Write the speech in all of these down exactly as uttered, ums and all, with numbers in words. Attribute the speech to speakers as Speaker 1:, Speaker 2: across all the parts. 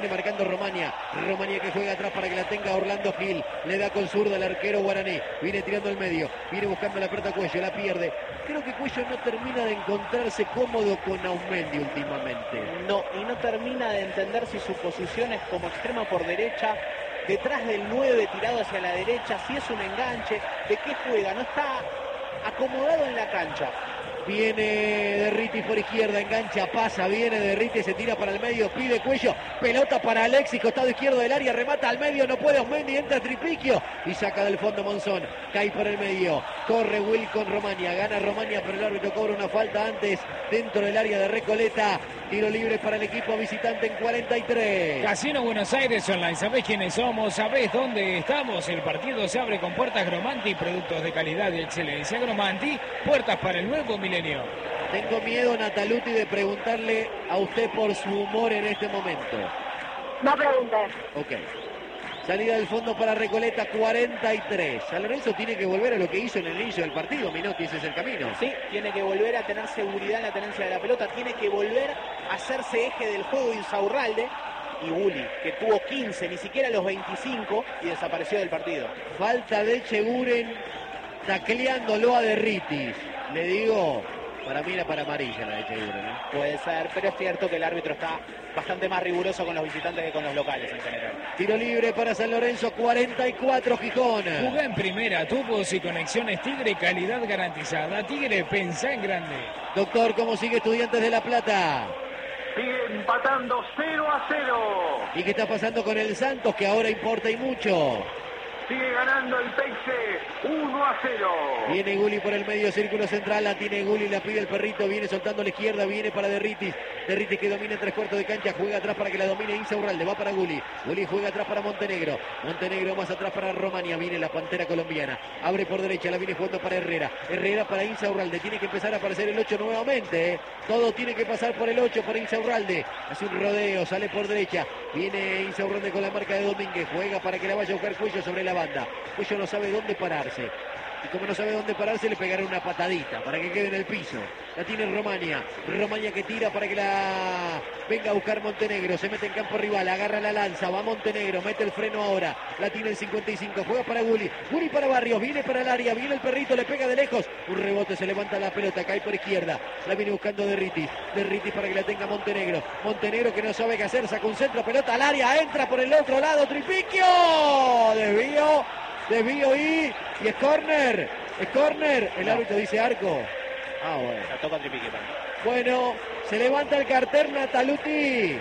Speaker 1: viene marcando Romaña. Romaña que juega atrás para que la tenga Orlando Gil. Le da con zurda el arquero guaraní. Viene tirando al medio. Viene buscando la pelota Cuello. La pierde. Creo que Cuello no termina de encontrarse cómodo con Aumendi últimamente.
Speaker 2: No, y no termina de entender si su posición es como extrema por derecha, detrás del nueve tirado hacia la derecha, si es un enganche, de qué juega, no está acomodado en la cancha.
Speaker 1: Viene Derriti por izquierda, engancha, pasa, viene Derriti, se tira para el medio, pide Cuello, pelota para Alexis, costado izquierdo del área, remata al medio, no puede Aumendi, entra Tripiquio y saca del fondo Monzón, cae por el medio, corre Will con Romaña, gana Romaña, pero el árbitro cobra una falta antes dentro del área de Recoleta, tiro libre para el equipo visitante en cuarenta y tres.
Speaker 3: Casino Buenos Aires Online, ¿sabés quiénes somos? ¿Sabés dónde estamos? El partido se abre con puertas Gromanti, productos de calidad y excelencia. Gromanti, puertas para el nuevo milenio.
Speaker 1: Tengo miedo, Nataluti, de preguntarle a usted por su humor en este momento.
Speaker 4: No preguntes.
Speaker 1: Ok. Salida del fondo para Recoleta, cuarenta y tres. San Lorenzo tiene que volver a lo que hizo en el inicio del partido, Minotti, ese es el camino.
Speaker 2: Sí, tiene que volver a tener seguridad en la tenencia de la pelota, tiene que volver a hacerse eje del juego Insaurralde y Gulli, que tuvo quince, ni siquiera los veinticinco, y desapareció del partido.
Speaker 1: Falta de Echeguren tacleándolo a Derritis. Le digo, para mí era para amarilla la de Echeguren, ¿eh?
Speaker 2: Puede ser, pero es cierto que el árbitro está bastante más riguroso con los visitantes que con los locales en general.
Speaker 1: Tiro libre para San Lorenzo, cuarenta y cuatro Gijón.
Speaker 3: Jugá en primera, tubos y conexiones Tigre, calidad garantizada. Tigre, pensá en grande.
Speaker 1: Doctor, ¿cómo sigue Estudiantes de La Plata?
Speaker 5: Sigue empatando cero a cero.
Speaker 1: ¿Y qué está pasando con el Santos, que ahora importa y mucho?
Speaker 5: Sigue ganando el Peixe uno a cero.
Speaker 1: Viene Gulli por el medio círculo central, la tiene Gulli, la pide el perrito, viene soltando a la izquierda, viene para Derritis. Derritis que domina en tres cuartos de cancha, juega atrás para que la domine Insaurralde, va para Gulli. Gulli juega atrás para Montenegro. Montenegro más atrás para Romaña, viene la pantera colombiana. Abre por derecha, la viene jugando para Herrera. Herrera para Insaurralde, tiene que empezar a aparecer el ocho nuevamente. ¿eh? Todo tiene que pasar por el ocho, por Insaurralde. Hace un rodeo, sale por derecha. Viene Insaurralde con la marca de Domínguez, juega para que la vaya a buscar Cuello sobre la banda. Cuello no sabe dónde pararse. Y como no sabe dónde pararse, le pegará una patadita para que quede en el piso. La tiene Romaña. Romaña que tira para que la venga a buscar Montenegro. Se mete en campo rival, agarra la lanza. Va Montenegro, mete el freno ahora. La tiene el cincuenta y cinco. Juega para Gulli. Gulli para Barrios. Viene para el área. Viene el perrito, le pega de lejos. Un rebote, se levanta la pelota. Cae por izquierda. La viene buscando Derritis. Derritis para que la tenga Montenegro. Montenegro que no sabe qué hacer. Saca un centro, pelota al área. Entra por el otro lado. Tripiquio. Desvío. Desvío y, y es córner, es córner, el árbitro dice arco. Ah, bueno.
Speaker 2: La toca Tripiquio también.
Speaker 1: Bueno, se levanta el cartel, Nataluti.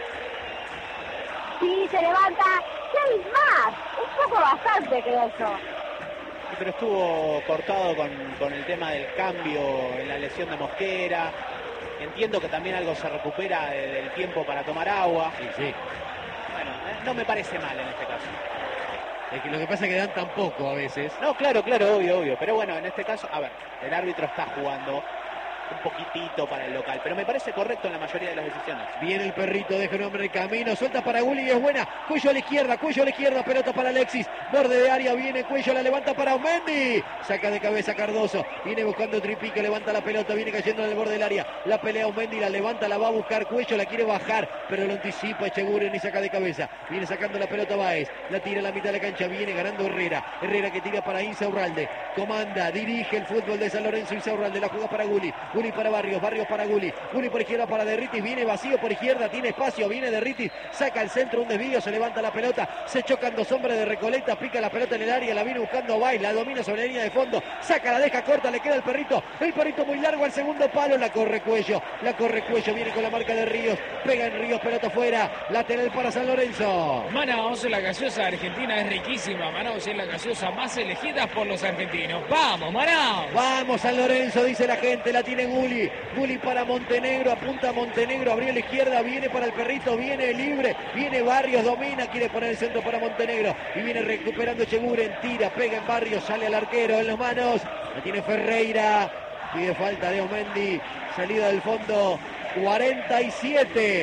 Speaker 4: Sí, se levanta. ¿Qué más? Un poco bastante, creo yo.
Speaker 2: Sí, pero estuvo cortado con, con el tema del cambio en la lesión de Mosquera. Entiendo que también algo se recupera de, del tiempo para tomar agua.
Speaker 1: Sí, sí.
Speaker 2: Bueno, eh, no me parece mal en este caso.
Speaker 1: Es que lo que pasa es que dan tan poco a veces.
Speaker 2: No, claro, claro, obvio, obvio. Pero bueno, en este caso, a ver, el árbitro está jugando un poquitito para el local, pero me parece correcto en la mayoría de las decisiones.
Speaker 1: Viene el perrito, deja un hombre en el camino, suelta para Gulli y es buena. Cuello a la izquierda, Cuello a la izquierda, pelota para Alexis. Borde de área, viene Cuello, la levanta para Aumendi. Saca de cabeza Cardoso, viene buscando Tripiquio, levanta la pelota, viene cayendo en el borde del área. La pelea Aumendi, la levanta, la va a buscar Cuello, la quiere bajar, pero lo anticipa Echeguren y saca de cabeza. Viene sacando la pelota Báez, la tira a la mitad de la cancha, viene ganando Herrera. Herrera que tira para Insaurralde, comanda, dirige el fútbol de San Lorenzo. Insaurralde la juega para Gulli, Gulli para Barrios, Barrios para Gulli, Gulli por izquierda para Derritis, viene vacío por izquierda, tiene espacio, viene Derritis, saca el centro, un desvío, se levanta la pelota, se chocan dos hombres de Recoleta, pica la pelota en el área, la viene buscando Báez, la domina sobre la línea de fondo, saca, la deja corta, le queda el perrito, el perrito muy largo al segundo palo, la corre Cuello, la corre Cuello, viene con la marca de Ríos, pega en Ríos, pelota fuera, lateral para San Lorenzo.
Speaker 3: Manaos, la gaseosa argentina es riquísima. Manaos es la gaseosa más elegida por los argentinos. ¡Vamos, Manaos!
Speaker 1: Vamos, San Lorenzo, dice la gente, la tiene Gulli, Gulli para Montenegro, apunta a Montenegro, abrió la izquierda, viene para el perrito, viene libre, viene Barrios, domina, quiere poner el centro para Montenegro y viene recuperando Echeguren, tira, pega en Barrios, sale al arquero en las manos, la tiene Ferreira, pide falta de Aumendi, salida del fondo, cuarenta y siete,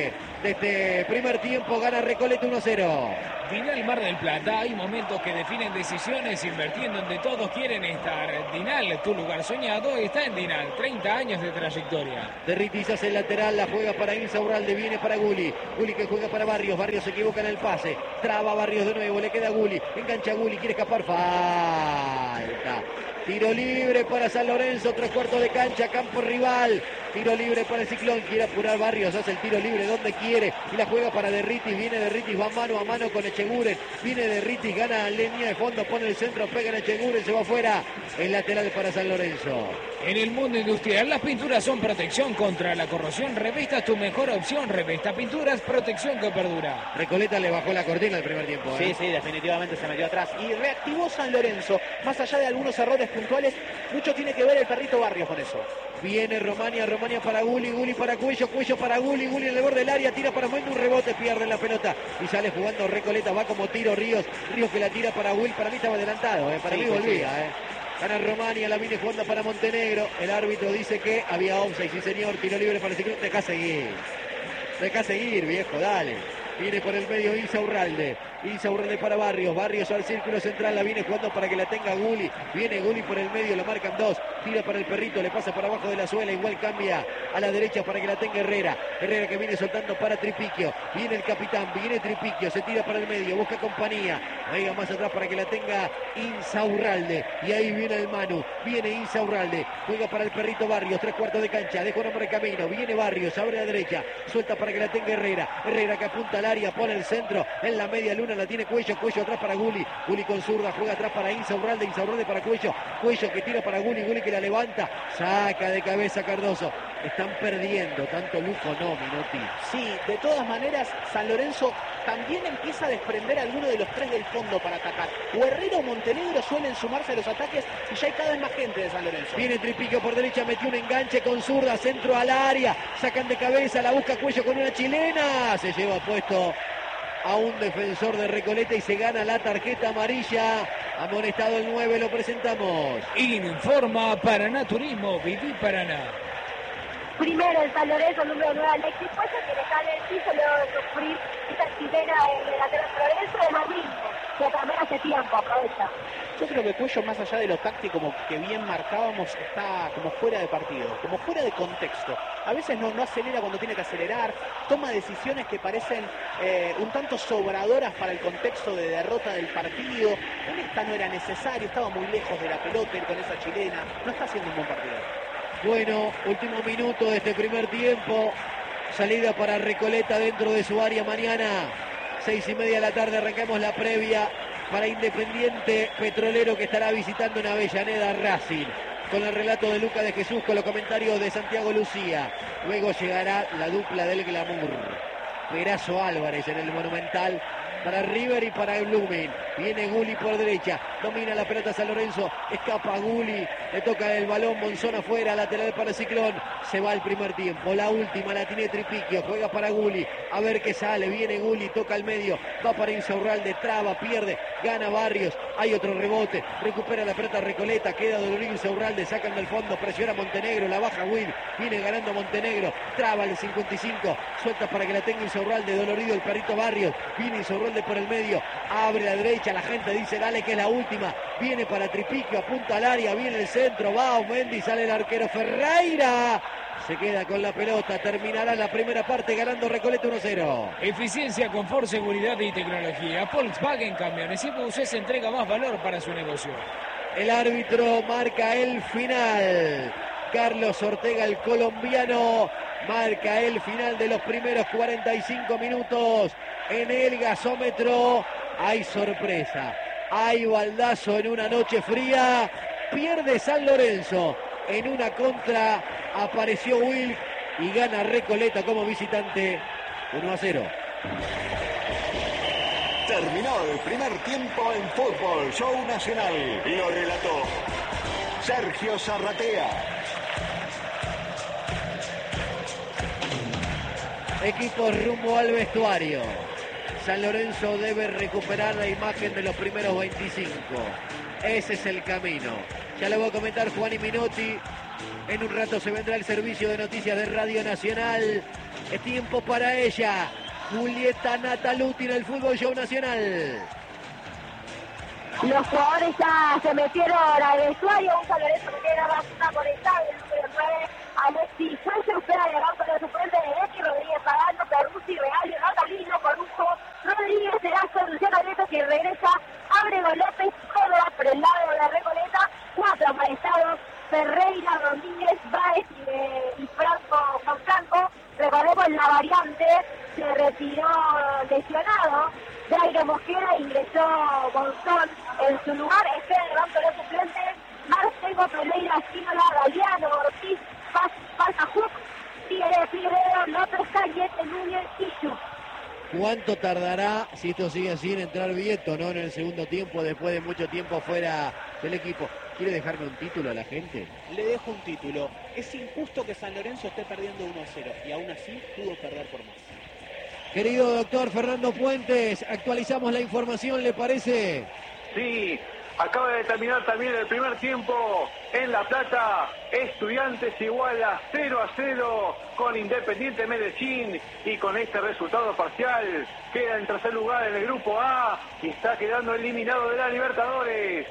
Speaker 1: de este primer tiempo. Gana Recoleta uno a cero.
Speaker 3: Dinal Mar del Plata, hay momentos que definen decisiones invirtiendo en donde todos quieren estar. Dinal, tu lugar soñado, está en Dinal. treinta años de trayectoria.
Speaker 1: Derritis hace el lateral, la juega para Insaurralde, viene para Gulli. Gulli que juega para Barrios, Barrios se equivoca en el pase. Traba Barrios de nuevo, le queda Gulli. Engancha Gulli, quiere escapar, falta. Tiro libre para San Lorenzo, tres cuartos de cancha, campo rival. Tiro libre para el Ciclón, quiere apurar Barrios, hace el tiro libre donde quiere y la juega para Derritis, viene Derritis, va mano a mano con Echeguren, viene Derritis, gana línea de fondo, pone el centro, pega en Echeguren, se va afuera, el lateral para San Lorenzo.
Speaker 3: En el mundo industrial, las pinturas son protección contra la corrosión. Revesta es tu mejor opción. Revesta Pinturas, protección que perdura.
Speaker 1: Recoleta le bajó la cortina el primer tiempo. ¿eh?
Speaker 2: Sí, sí, definitivamente se metió atrás. Y reactivó San Lorenzo. Más allá de algunos errores puntuales, mucho tiene que ver el perrito Barrios con eso.
Speaker 1: Viene Romania, Romania para Gulli, Gulli para Cuello, Cuello para Gulli, Gulli en el borde del área, tira para Moendo, un rebote, pierde la pelota y sale jugando Recoleta, va como tiro Ríos, Ríos que la tira para Will, para mí estaba adelantado, ¿eh? para
Speaker 2: sí,
Speaker 1: mí
Speaker 2: sí,
Speaker 1: volvía.
Speaker 2: sí.
Speaker 1: ¿eh? Gana Romania, la viene jugando para Montenegro, el árbitro dice que había offside, sí señor, tiro libre para el Ciclón, deja seguir, deja seguir viejo, dale. Viene por el medio Insaurralde. Insaurralde para Barrios. Barrios al círculo central. La viene jugando para que la tenga Gulli. Viene Gulli por el medio. Lo marcan dos. Tira para el perrito. Le pasa por abajo de la suela. Igual cambia a la derecha para que la tenga Herrera. Herrera que viene soltando para Tripiquio. Viene el capitán. Viene Tripiquio. Se tira para el medio. Busca compañía. Venga más atrás para que la tenga Insaurralde. Y ahí viene el Manu. Viene Insaurralde. Juega para el perrito Barrios. Tres cuartos de cancha. Deja un hombre camino. Viene Barrios. Abre a la derecha. Suelta para que la tenga Herrera. Herrera que apunta al área, pone el centro, en la media luna la tiene Cuello, Cuello atrás para Gulli, Gulli con zurda, juega atrás para Insaurralde, Insaurralde para Cuello, Cuello que tira para Gulli, Gulli que la levanta, saca de cabeza Cardoso, están perdiendo, tanto lujo no, Minotti.
Speaker 2: Sí, de todas maneras, San Lorenzo también empieza a desprender a alguno de los tres del fondo para atacar. O Herrera o Montenegro suelen sumarse a los ataques y ya hay cada vez más gente de San Lorenzo.
Speaker 1: Viene Tripiquio por derecha, metió un enganche con zurda, centro al área, sacan de cabeza, la busca Cuello con una chilena, se lleva puesto a un defensor de Recoleta y se gana la tarjeta amarilla. Amonestado el nueve, lo presentamos.
Speaker 3: Informa Paraná Turismo, Viví Paraná.
Speaker 4: Primero el San Lorenzo, número nueve, Alexis Cuello, que le sale el piso luego de sufrir esta chilena en el lateral Lorenzo de Madrid, que también hace tiempo, aprovecha.
Speaker 2: Yo creo que Cuello, más allá de lo táctico como que bien marcábamos, está como fuera de partido, como fuera de contexto. A veces no, no acelera cuando tiene que acelerar, toma decisiones que parecen eh, un tanto sobradoras para el contexto de derrota del partido. En esta no era necesario, estaba muy lejos de la pelota ir con esa chilena, no está haciendo un buen partido.
Speaker 1: Bueno, último minuto de este primer tiempo. Salida para Recoleta dentro de su área mañana. Seis y media de la tarde arrancamos la previa para Independiente Petrolero que estará visitando en Avellaneda Racing. Con el relato de Luca de Jesús, con los comentarios de Santiago Lucía. Luego llegará la dupla del glamour. Perazo Álvarez en el Monumental. Para River y para el Blooming. Viene Gulli por derecha. Domina la pelota San Lorenzo. Escapa Gulli. Le toca el balón. Monzón afuera. Lateral para el Ciclón. Se va el primer tiempo. La última la tiene Tripiquio. Juega para Gulli. A ver qué sale. Viene Gulli. Toca al medio. Va para Insaurralde. Traba. Pierde. Gana Barrios. Hay otro rebote. Recupera la pelota Recoleta. Queda dolorido Insaurralde. Sacan del fondo. Presiona Montenegro. La baja Will. Viene ganando Montenegro. Traba el cincuenta y cinco. Suelta para que la tenga Insaurralde. Dolorido el perrito Barrios. Viene Insaurralde por el medio, abre la derecha, la gente dice dale que es la última, viene para Tripiquio, apunta al área, viene el centro, va Mendy, sale el arquero Ferreira, se queda con la pelota, terminará la primera parte ganando Recoleta uno cero.
Speaker 3: Eficiencia, confort, seguridad y tecnología. Volkswagen Camiones y Buses entrega más valor para su negocio.
Speaker 1: El árbitro marca el final. Carlos Ortega, el colombiano, marca el final de los primeros cuarenta y cinco minutos. En el gasómetro hay sorpresa, hay baldazo en una noche fría. Pierde San Lorenzo, en una contra apareció Will y gana Recoleta como visitante uno a cero.
Speaker 6: Terminó el primer tiempo en Fútbol Show Nacional. Lo relató Sergio Zarratea.
Speaker 1: Equipos rumbo al vestuario. San Lorenzo debe recuperar la imagen de los primeros veinticinco. Ese es el camino. Ya le voy a comentar Juan y Minotti. En un rato se vendrá el servicio de noticias de Radio Nacional. Es tiempo para ella. Julieta Nataluti en el Fútbol Show Nacional.
Speaker 4: Los jugadores ya se metieron al vestuario. Un San Lorenzo que tiene la vacuna conectada. El número nueve, Alexis Sánchez, espera de banco de suplente de Becky, Rodríguez Pagano, Peruzzi, Real, Natalino, Corujo, Rodríguez, Erazo, Luciano Neto, que regresa, Abrego López, Córdoba por el lado de la Recoleta, cuatro aparestados, Ferreira, Rodríguez, Baez y, eh, y Franco, Juan Franco. Recordemos la variante, se retiró lesionado, Jairo Mosquera, ingresó Monzón en su lugar, espera el banco de suplentes, Marcelo, Pereira, Espínola, Galeano, Ortiz, Paz, Pasajuc, Tigre, Figueroa, López, Cayete, Núñez, Tichu.
Speaker 1: ¿Cuánto tardará, si esto sigue así, en entrar Vieto, ¿no? En el segundo tiempo, después de mucho tiempo fuera del equipo? ¿Quiere dejarme un título a la gente?
Speaker 2: Le dejo un título. Es injusto que San Lorenzo esté perdiendo uno a cero y aún así pudo perder por más.
Speaker 1: Querido doctor Fernando Puentes, actualizamos la información, ¿le parece?
Speaker 5: Sí, acaba de terminar también el primer tiempo en La Plata. Estudiantes igual a cero a cero con Independiente Medellín, y con este resultado parcial queda en tercer lugar en el grupo A y está quedando eliminado de la Libertadores.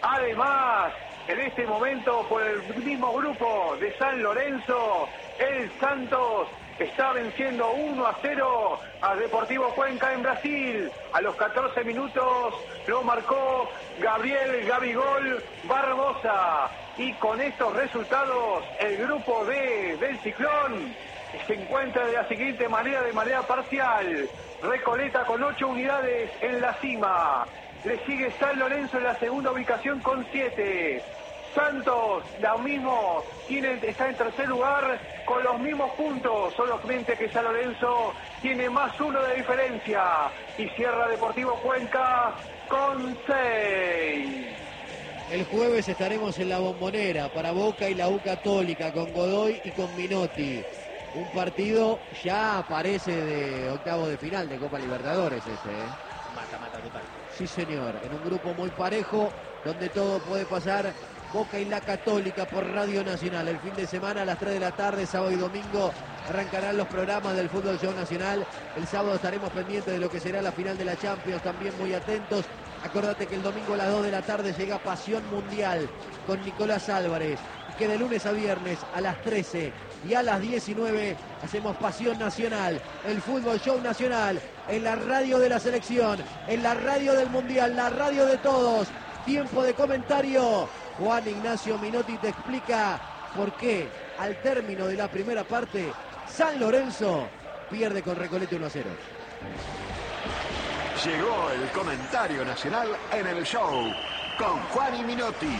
Speaker 5: Además, en este momento por el mismo grupo de San Lorenzo, el Santos está venciendo uno a cero a Deportivo Cuenca en Brasil. A los catorce minutos lo marcó Gabriel Gabigol Barbosa. Y con estos resultados, el grupo D del Ciclón se encuentra de la siguiente manera, de manera parcial. Recoleta con ocho unidades en la cima. Le sigue San Lorenzo en la segunda ubicación con siete. Santos, lo mismo, tiene, está en tercer lugar con los mismos puntos, solamente que San Lorenzo tiene más uno de diferencia. Y cierra Deportivo Cuenca con seis.
Speaker 1: El jueves estaremos en la Bombonera para Boca y la U Católica, con Godoy y con Minotti. Un partido ya parece de octavo de final de Copa Libertadores ese, ¿eh?
Speaker 2: Mata, mata total.
Speaker 1: Sí, señor, en un grupo muy parejo, donde todo puede pasar. Boca y la Católica por Radio Nacional. El fin de semana a las tres de la tarde, sábado y domingo, arrancarán los programas del Fútbol Show Nacional. El sábado estaremos pendientes de lo que será la final de la Champions, también muy atentos. Acordate que el domingo a las dos de la tarde llega Pasión Mundial con Nicolás Álvarez. Y que de lunes a viernes a las trece y a las diecinueve hacemos Pasión Nacional, el Fútbol Show Nacional, en la radio de la selección, en la radio del Mundial, la radio de todos. Tiempo de comentario. Juan Ignacio Minotti te explica por qué al término de la primera parte San Lorenzo pierde con Recoleta uno a cero.
Speaker 6: Llegó el comentario nacional en el show con Juan y Minotti.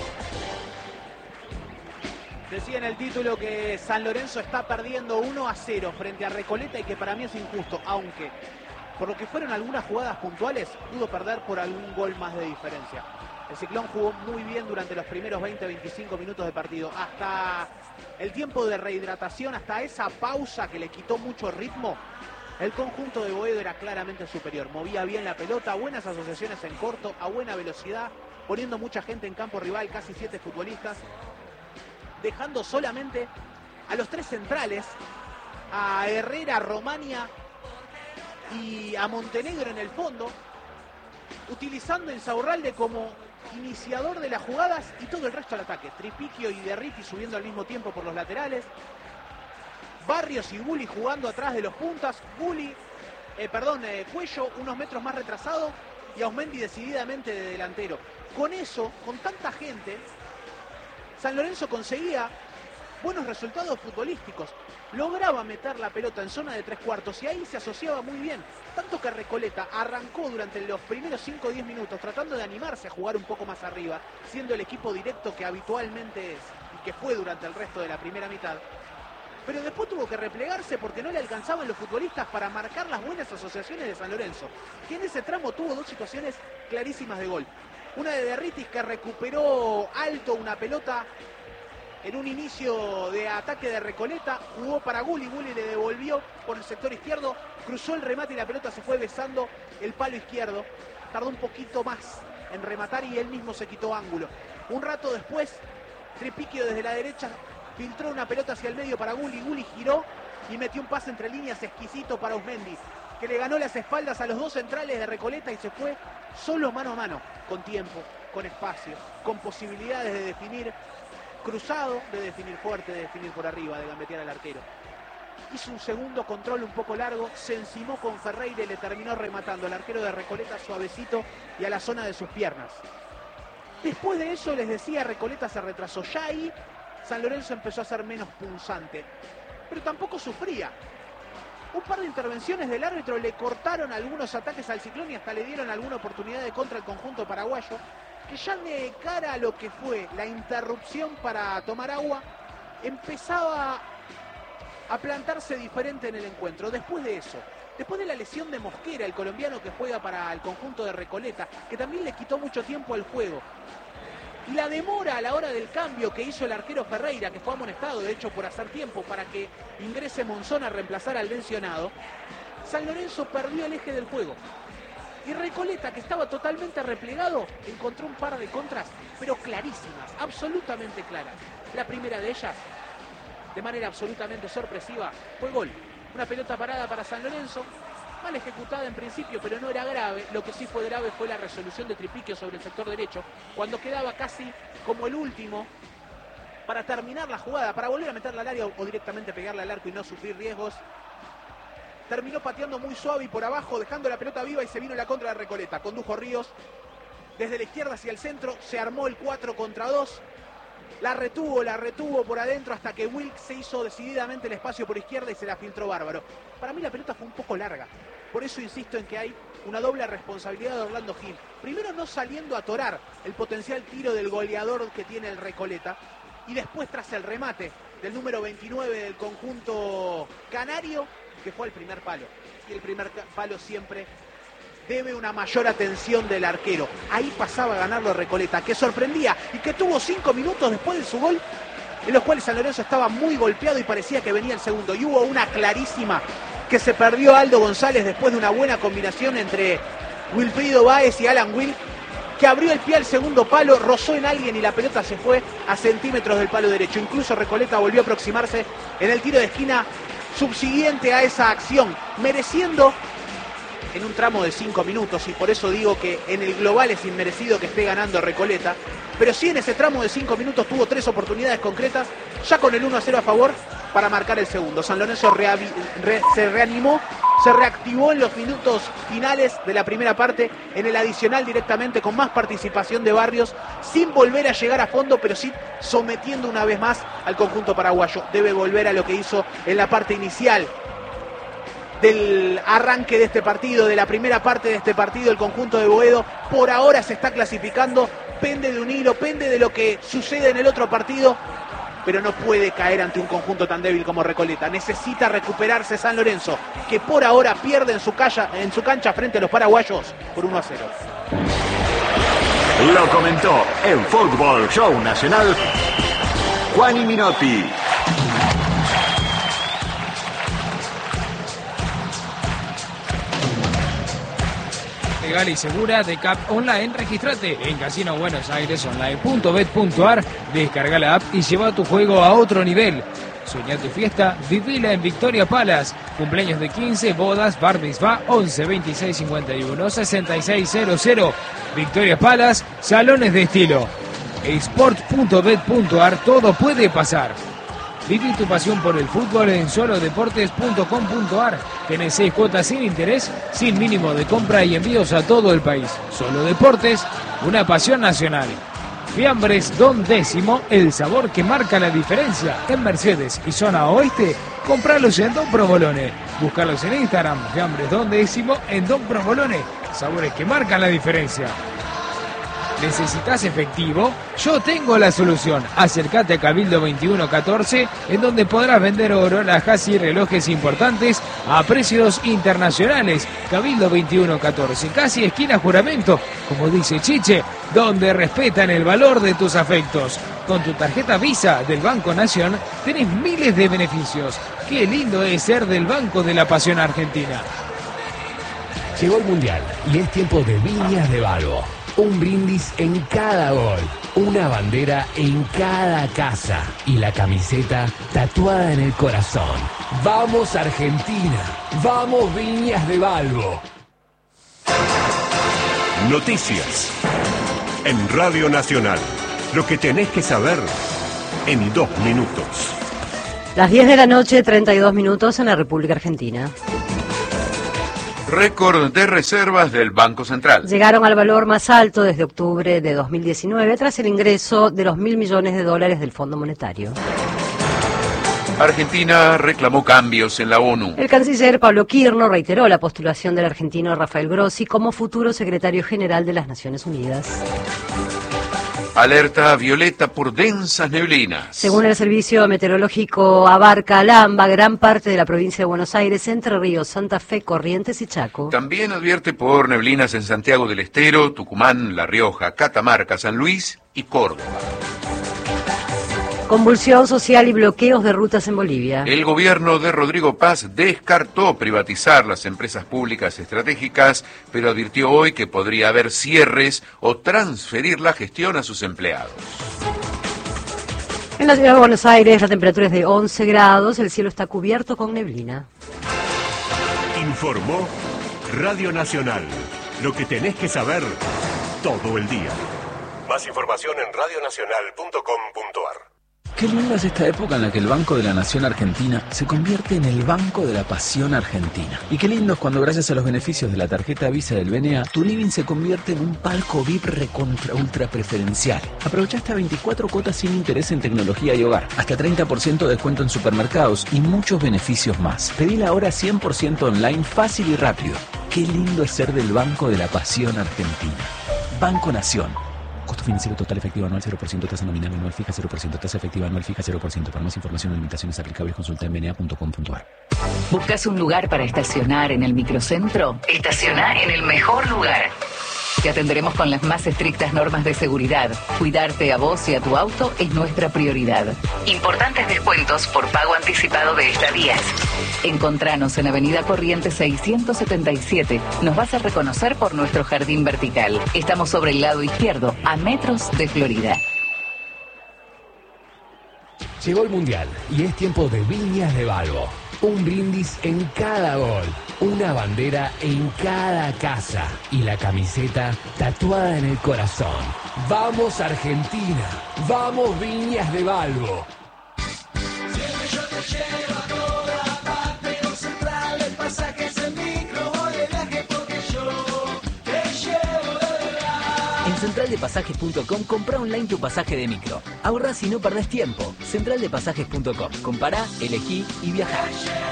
Speaker 2: Decía en el título que San Lorenzo está perdiendo uno a cero frente a Recoleta y que para mí es injusto, aunque por lo que fueron algunas jugadas puntuales pudo perder por algún gol más de diferencia. El Ciclón jugó muy bien durante los primeros veinte a veinticinco minutos de partido. Hasta el tiempo de rehidratación, hasta esa pausa que le quitó mucho ritmo, el conjunto de Boedo era claramente superior. Movía bien la pelota, buenas asociaciones en corto, a buena velocidad, poniendo mucha gente en campo rival, casi siete futbolistas, dejando solamente a los tres centrales, a Herrera, Romania y a Montenegro en el fondo, utilizando a Insaurralde como iniciador de las jugadas y todo el resto al ataque. Tripiquio y Derriti subiendo al mismo tiempo por los laterales. Barrios y Gulli jugando atrás de los puntas. Gulli, eh, perdón, eh, Cuello unos metros más retrasado y Ausmendi decididamente de delantero. Con eso, con tanta gente, San Lorenzo conseguía buenos resultados futbolísticos. Lograba meter la pelota en zona de tres cuartos y ahí se asociaba muy bien. Tanto que Recoleta arrancó durante los primeros cinco o diez minutos tratando de animarse a jugar un poco más arriba, siendo el equipo directo que habitualmente es y que fue durante el resto de la primera mitad. Pero después tuvo que replegarse porque no le alcanzaban los futbolistas para marcar las buenas asociaciones de San Lorenzo, que en ese tramo tuvo dos situaciones clarísimas de gol. Una de Derritis que recuperó alto una pelota en un inicio de ataque de Recoleta, jugó para Gulli, Gulli le devolvió por el sector izquierdo, cruzó el remate y la pelota se fue besando el palo izquierdo. Tardó un poquito más en rematar y él mismo se quitó ángulo. Un rato después, Tripiquio desde la derecha filtró una pelota hacia el medio para Gulli, Gulli giró y metió un pase entre líneas exquisito para Usmendi, que le ganó las espaldas a los dos centrales de Recoleta y se fue solo mano a mano, con tiempo, con espacio, con posibilidades de definir cruzado, de definir fuerte, de definir por arriba, de gambetear al arquero. Hizo un segundo control un poco largo, se encimó con Ferreira y le terminó rematando al arquero de Recoleta suavecito y a la zona de sus piernas. Después de eso, les decía, Recoleta se retrasó. Ya ahí San Lorenzo empezó a ser menos punzante, pero tampoco sufría. Un par de intervenciones del árbitro le cortaron algunos ataques al Ciclón y hasta le dieron alguna oportunidad de contra el conjunto paraguayo, que ya de cara a lo que fue la interrupción para tomar agua, empezaba a plantarse diferente en el encuentro. Después de eso, después de la lesión de Mosquera, el colombiano que juega para el conjunto de Recoleta, que también le quitó mucho tiempo al juego, y la demora a la hora del cambio que hizo el arquero Ferreira, que fue amonestado de hecho por hacer tiempo para que ingrese Monzón a reemplazar al mencionado, San Lorenzo perdió el eje del juego. Y Recoleta, que estaba totalmente replegado, encontró un par de contras, pero clarísimas, absolutamente claras. La primera de ellas, de manera absolutamente sorpresiva, fue gol. Una pelota parada para San Lorenzo, mal ejecutada en principio, pero no era grave. Lo que sí fue grave fue la resolución de Tripiquio sobre el sector derecho, cuando quedaba casi como el último para terminar la jugada, para volver a meterla al área o directamente pegarle al arco y no sufrir riesgos. Terminó pateando muy suave y por abajo, dejando la pelota viva, y se vino la contra de Recoleta. Condujo Ríos desde la izquierda hacia el centro, se armó el cuatro contra dos. La retuvo, la retuvo por adentro hasta que Wilk se hizo decididamente el espacio por izquierda y se la filtró bárbaro. Para mí la pelota fue un poco larga. Por eso insisto en que hay una doble responsabilidad de Orlando Gil. Primero, no saliendo a atorar el potencial tiro del goleador que tiene el Recoleta. Y después, tras el remate del número veintinueve del conjunto canario, que fue el primer palo. Y el primer palo siempre debe una mayor atención del arquero. Ahí pasaba a ganarlo Recoleta, que sorprendía y que tuvo cinco minutos después de su gol, en los cuales San Lorenzo estaba muy golpeado y parecía que venía el segundo. Y hubo una clarísima que se perdió Aldo González después de una buena combinación entre Wilfrido Báez y Alan Wilk, que abrió el pie al segundo palo, rozó en alguien y la pelota se fue a centímetros del palo derecho. Incluso Recoleta volvió a aproximarse en el tiro de esquina subsiguiente a esa acción, mereciendo en un tramo de cinco minutos, y por eso digo que en el global es inmerecido que esté ganando Recoleta, pero sí en ese tramo de cinco minutos tuvo tres oportunidades concretas, ya con el uno a cero a favor, para marcar el segundo. San Lorenzo re, se reanimó, se reactivó en los minutos finales de la primera parte, en el adicional directamente, con más participación de Barrios, sin volver a llegar a fondo, pero sí sometiendo una vez más al conjunto paraguayo. Debe volver a lo que hizo en la parte inicial del arranque de este partido, de la primera parte de este partido. El conjunto de Boedo por ahora se está clasificando, pende de un hilo, pende de lo que sucede en el otro partido, pero no puede caer ante un conjunto tan débil como Recoleta. Necesita recuperarse San Lorenzo, que por ahora pierde en su, cancha, en su cancha frente a los paraguayos por uno a cero.
Speaker 6: Lo comentó en Fútbol Show Nacional Juani Minotti.
Speaker 3: Legal y segura de C A P Online. Registrate en Casino Buenos Aires Online punto bet punto ar, descarga la app y lleva tu juego a otro nivel. Sueña tu fiesta, vivila en Victoria Palace. Cumpleaños de quince, bodas, bar mitzvah, once veintiséis cincuenta y uno sesenta y seis cero cero. Victoria Palace, salones de estilo. sport punto bet punto ar, todo puede pasar. Viví tu pasión por el fútbol en solo deportes punto com punto ar. Tenés seis cuotas sin interés, sin mínimo de compra y envíos a todo el país. Solo Deportes, una pasión nacional. Fiambres Don Décimo, el sabor que marca la diferencia. En Mercedes y zona oeste, compralos en Don Provolone. Búscalos en Instagram, Fiambres Don Décimo en Don Provolone. Sabores que marcan la diferencia. ¿Necesitas efectivo? Yo tengo la solución. Acércate a Cabildo veintiuno catorce, en donde podrás vender oro, alhajas y relojes importantes a precios internacionales. Cabildo veintiuno catorce, casi esquina Juramento, como dice Chiche, donde respetan el valor de tus afectos. Con tu tarjeta Visa del Banco Nación tenés miles de beneficios. Qué lindo es ser del Banco de la Pasión Argentina.
Speaker 7: Llegó el Mundial y es tiempo de Viñas de Valvo. Un brindis en cada gol, una bandera en cada casa y la camiseta tatuada en el corazón. ¡Vamos Argentina! ¡Vamos Viñas de Balbo!
Speaker 8: Noticias en Radio Nacional. Lo que tenés que saber en dos minutos.
Speaker 9: Las diez de la noche, treinta y dos minutos en la República Argentina.
Speaker 10: Récord de reservas del Banco Central.
Speaker 9: Llegaron al valor más alto desde octubre de dos mil diecinueve tras el ingreso de los mil millones de dólares del Fondo Monetario.
Speaker 10: Argentina reclamó cambios en la ONU.
Speaker 9: El canciller Pablo Quirno reiteró la postulación del argentino Rafael Grossi como futuro secretario general de las Naciones Unidas.
Speaker 10: Alerta violeta por densas neblinas.
Speaker 9: Según el servicio meteorológico, abarca Lamba, gran parte de la provincia de Buenos Aires, Entre Ríos, Santa Fe, Corrientes y Chaco.
Speaker 10: También advierte por neblinas en Santiago del Estero, Tucumán, La Rioja, Catamarca, San Luis y Córdoba.
Speaker 9: Convulsión social y bloqueos de rutas en Bolivia.
Speaker 10: El gobierno de Rodrigo Paz descartó privatizar las empresas públicas estratégicas, pero advirtió hoy que podría haber cierres o transferir la gestión a sus empleados.
Speaker 9: En la ciudad de Buenos Aires la temperatura es de once grados, el cielo está cubierto con neblina.
Speaker 8: Informó Radio Nacional. Lo que tenés que saber todo el día. Más información en radio nacional punto com punto ar.
Speaker 11: Qué linda es esta época en la que el Banco de la Nación Argentina se convierte en el Banco de la Pasión Argentina. Y qué lindo es cuando gracias a los beneficios de la tarjeta Visa del B N A, tu living se convierte en un palco V I P recontra ultra preferencial. Aprovecha hasta veinticuatro cuotas sin interés en tecnología y hogar, hasta treinta por ciento de descuento en supermercados y muchos beneficios más. Pedila ahora cien por ciento online, fácil y rápido. Qué lindo es ser del Banco de la Pasión Argentina. Banco Nación. Costo financiero total efectivo anual cero por ciento, tasa nominal anual fija cero por ciento, tasa efectiva anual fija cero por ciento. Para más información o limitaciones aplicables consulta en b n a punto com punto ar.
Speaker 12: ¿Buscas un lugar para estacionar en el microcentro? Estacionar en el mejor lugar. Te atenderemos con las más estrictas normas de seguridad. Cuidarte a vos y a tu auto es nuestra prioridad. Importantes descuentos por pago anticipado de estadías. Encontranos en Avenida Corrientes seiscientos setenta y siete. Nos vas a reconocer por nuestro jardín vertical. Estamos sobre el lado izquierdo, a metros de Florida.
Speaker 7: Llegó el Mundial y es tiempo de Viñas de Balbo. Un brindis en cada gol, una bandera en cada casa y la camiseta tatuada en el corazón. ¡Vamos Argentina! ¡Vamos Viñas de Balbo!
Speaker 13: Siempre yo te llevo a toda parte, no central, el pasaje es el micro, voy de viaje porque yo te llevo de verdad.
Speaker 14: En central de pasajes punto com compra online tu pasaje de micro. Ahorrás y no perdés tiempo. central de pasajes punto com. Compará, elegí y viajá.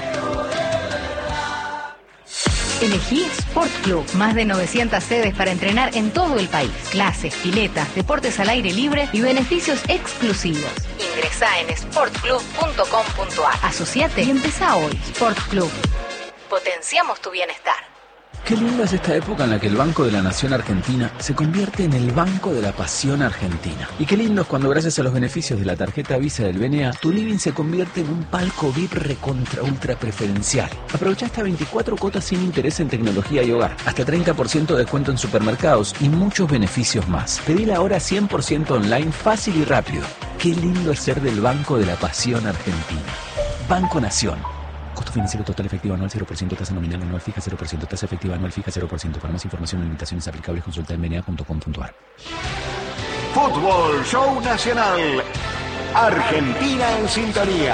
Speaker 15: Elegí Sport Club. Más de novecientas sedes para entrenar en todo el país. Clases, piletas, deportes al aire libre y beneficios exclusivos. Ingresá en sport club punto com punto ar. Asociate y empezá hoy. Sport Club. Potenciamos tu bienestar.
Speaker 11: Qué linda es esta época en la que el Banco de la Nación Argentina se convierte en el Banco de la Pasión Argentina. Y qué lindo es cuando gracias a los beneficios de la tarjeta Visa del B N A, tu living se convierte en un palco V I P recontra ultra preferencial. Aprovecha hasta veinticuatro cuotas sin interés en tecnología y hogar, hasta treinta por ciento de descuento en supermercados y muchos beneficios más. Pedila ahora cien por ciento online, fácil y rápido. Qué lindo es ser del Banco de la Pasión Argentina. Banco Nación. Costo financiero total efectivo anual cero por ciento, tasa nominal anual fija cero por ciento, tasa efectiva anual fija cero por ciento. Para más información o limitaciones aplicables consulta en b n a punto com punto ar.
Speaker 6: Fútbol Show Nacional. Argentina en sintonía.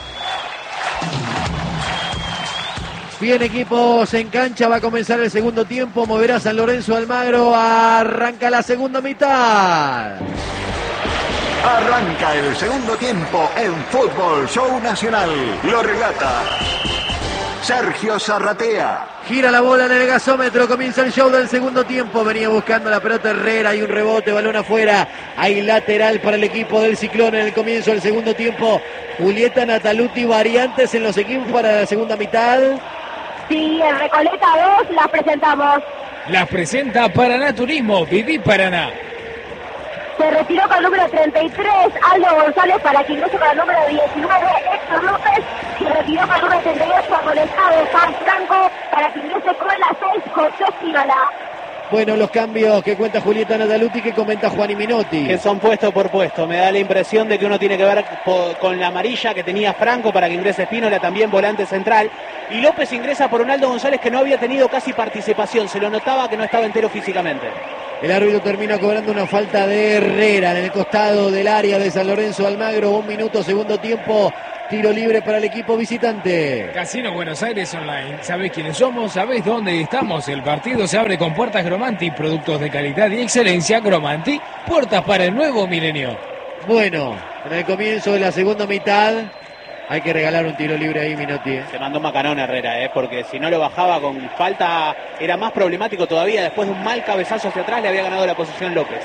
Speaker 1: Bien, equipos en cancha, va a comenzar el segundo tiempo, moverá San Lorenzo Almagro, arranca la segunda mitad.
Speaker 6: Arranca el segundo tiempo en Fútbol Show Nacional. Lo relata Sergio Zarratea.
Speaker 1: Gira la bola en el gasómetro, comienza el show del segundo tiempo. Venía buscando la pelota Herrera, hay un rebote, balón afuera. Hay lateral para el equipo del Ciclón en el comienzo del segundo tiempo. Julieta Nataluti, variantes en los equipos para la segunda mitad.
Speaker 4: Sí, en Recoleta dos las presentamos.
Speaker 3: Las presenta Paraná Turismo, Viví Paraná.
Speaker 4: Se retiró con el número treinta y tres Aldo González para que ingrese con el número diecinueve Héctor López. Se retiró con el número treinta y ocho Amonestado Juan Franco para que ingrese con la seis José Finola.
Speaker 1: Bueno, los cambios que cuenta Julieta Nataluti, que comenta Juan Minotti.
Speaker 2: Que son puesto por puesto. Me da la impresión de que uno tiene que ver con la amarilla que tenía Franco para que ingrese Espínola, también volante central. Y López ingresa por Ronaldo González, que no había tenido casi participación. Se lo notaba que no estaba entero físicamente.
Speaker 1: El árbitro termina cobrando una falta de Herrera en el costado del área de San Lorenzo Almagro. Un minuto, segundo tiempo. Tiro libre para el equipo visitante.
Speaker 3: Casino Buenos Aires Online. ¿Sabés quiénes somos? ¿Sabés dónde estamos? El partido se abre con puertas Gromanti. Productos de calidad y excelencia. Gromanti. Puertas para el nuevo milenio.
Speaker 1: Bueno, en el comienzo de la segunda mitad hay que regalar un tiro libre ahí, Minotti. ¿eh?
Speaker 2: Se mandó macanón Herrera, ¿eh? Porque si no lo bajaba con falta era más problemático todavía. Después de un mal cabezazo hacia atrás le había ganado la posición López.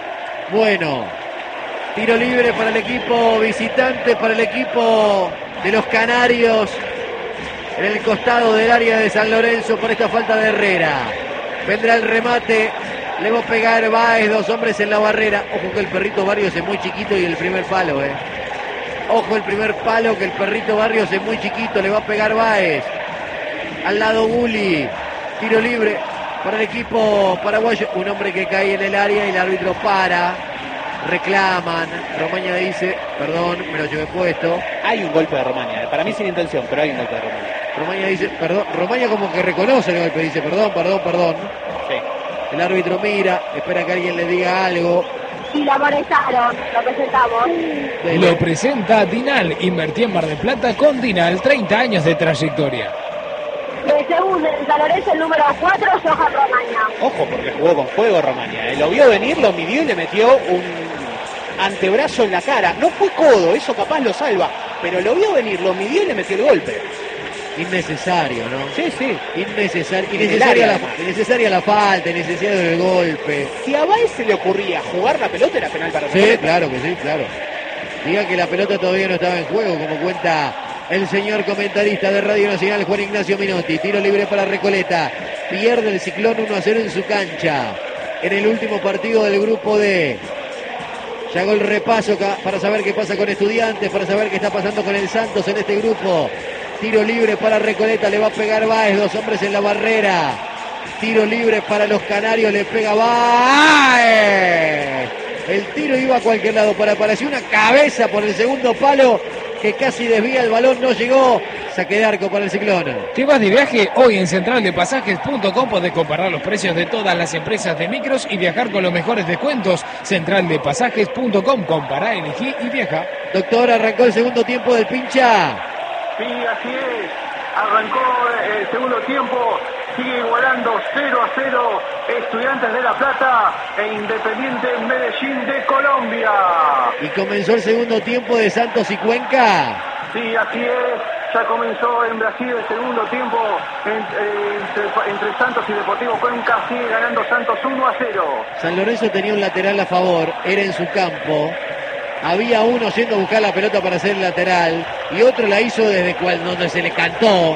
Speaker 1: Bueno, tiro libre para el equipo visitante, para el equipo de los Canarios, en el costado del área de San Lorenzo por esta falta de Herrera. Vendrá el remate, le va a pegar Báez, dos hombres en la barrera. Ojo que el perrito Barrios es muy chiquito y el primer palo, eh. Ojo el primer palo, que el perrito Barrios es muy chiquito, le va a pegar Báez. Al lado Gulli, tiro libre para el equipo paraguayo. Un hombre que cae en el área y el árbitro para. Reclaman, Romaña dice, perdón, me lo llevé puesto.
Speaker 2: Hay un golpe de Romaña, para mí sin intención, pero hay un golpe de Romaña.
Speaker 1: Romaña dice, perdón, Romaña como que reconoce el golpe, dice, perdón, perdón, perdón.
Speaker 2: Sí.
Speaker 1: El árbitro mira, espera que alguien le diga algo.
Speaker 4: Y la molestaron, lo presentamos.
Speaker 3: Lo presenta Dinal. Invertí en Mar del Plata con Dinal, treinta años de trayectoria.
Speaker 4: De segundo en San Lorenzo, el número cuatro, Johan Romaña.
Speaker 2: Ojo, porque jugó con fuego Romaña. ¿eh? Lo vio venir, lo midió y le metió un antebrazo en la cara. No fue codo, eso capaz lo salva. Pero lo vio venir, lo midió y le metió el golpe.
Speaker 1: Innecesario, ¿no?
Speaker 2: Sí, sí.
Speaker 1: Innecesario, innecesaria, la, innecesaria la falta, innecesario el golpe.
Speaker 2: Si a Báez se le ocurría jugar la pelota, era penal para Recoleta.
Speaker 1: Sí, claro que sí, claro. Diga que la pelota todavía no estaba en juego, como cuenta el señor comentarista de Radio Nacional, Juan Ignacio Minotti. Tiro libre para Recoleta. Pierde el Ciclón uno a cero en su cancha. En el último partido del grupo D. Ya hago el repaso para saber qué pasa con Estudiantes, para saber qué está pasando con el Santos en este grupo. Tiro libre para Recoleta, le va a pegar Báez, dos hombres en la barrera. Tiro libre para los Canarios, le pega Báez. El tiro iba a cualquier lado, para apareció una cabeza por el segundo palo que casi desvía el balón, no llegó. Saque de arco para el Ciclón.
Speaker 3: ¿Te vas de viaje? Hoy en central de pasajes punto com podés comparar los precios de todas las empresas de micros y viajar con los mejores descuentos. central de pasajes punto com, compará, elegí y viaja.
Speaker 1: Doctor, arrancó el segundo tiempo del pincha.
Speaker 5: Sí, así es. Arrancó el segundo tiempo. Sigue igualando cero a cero Estudiantes de La Plata e Independiente Medellín de Colombia.
Speaker 1: Y comenzó el segundo tiempo de Santos y Cuenca.
Speaker 5: Sí, así es. Ya comenzó en Brasil el segundo tiempo entre, entre Santos y Deportivo Cuenca. Sigue ganando Santos uno a cero.
Speaker 1: San Lorenzo tenía un lateral a favor. Era en su campo. Había uno yendo a buscar la pelota para hacer el lateral y otro la hizo desde cual, donde se le cantó.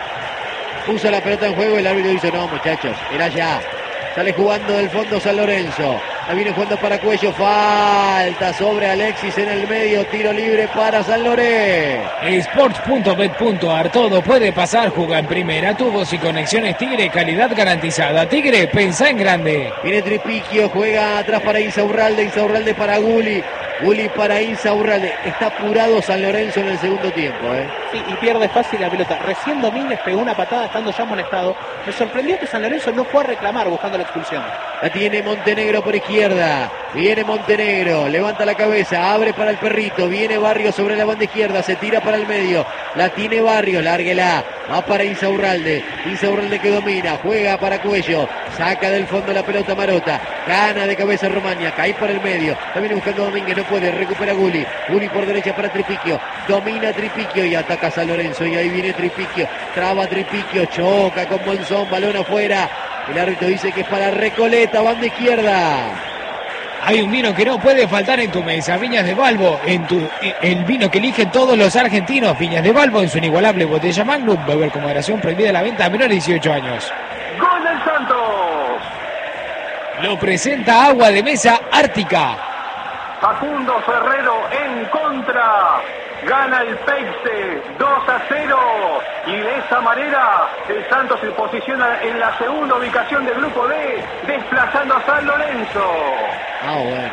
Speaker 1: Puso la pelota en juego y el árbitro dice, no muchachos, era ya. Sale jugando del fondo San Lorenzo. Ahí viene jugando para Cuello. Falta sobre Alexis en el medio. Tiro libre para San Lorenzo.
Speaker 3: Sports punto bet punto ar. Todo puede pasar. Juega en primera. Tubos y conexiones Tigre. Calidad garantizada. Tigre, pensá en grande.
Speaker 1: Viene Tripiquio. Juega atrás para Insaurralde. Insaurralde para Gulli. Gulli para Insaurralde. Está apurado San Lorenzo en el segundo tiempo. ¿eh?
Speaker 2: Sí, y pierde fácil la pelota. Recién Domínguez pegó una patada estando ya amonestado. Me sorprendió que San Lorenzo no fue a reclamar buscando la expulsión.
Speaker 1: La tiene Montenegro por izquierda. Viene Montenegro. Levanta la cabeza. Abre para el perrito. Viene Barrio sobre la banda izquierda. Se tira para el medio. La tiene Barrio. Lárguela. Va para Insaurralde. Insaurralde que domina. Juega para Cuello. Saca del fondo la pelota Marota. Gana de cabeza Romaña. Cae para el medio. También buscando Domínguez. No puede. Recupera Gulli. Gulli por derecha para Tripiquio. Domina Tripiquio y ataca San Lorenzo. Y ahí viene Tripiquio. Traba Tripiquio. Choca con Monzón. Balón afuera. El árbitro dice que es para Recoleta, banda izquierda.
Speaker 3: Hay un vino que no puede faltar en tu mesa, Viñas de Balbo, en tu, el vino que eligen todos los argentinos. Viñas de Balbo en su inigualable botella Magnum. Beber con moderación, prohibida la venta a menores de dieciocho años.
Speaker 5: ¡Gol del Santos!
Speaker 3: Lo presenta Agua de Mesa Ártica.
Speaker 5: Facundo Ferrero en contra. Gana el Peixe dos a cero. Y de esa manera el Santos se posiciona en la segunda ubicación del grupo D, desplazando a San Lorenzo.
Speaker 1: Ah, bueno.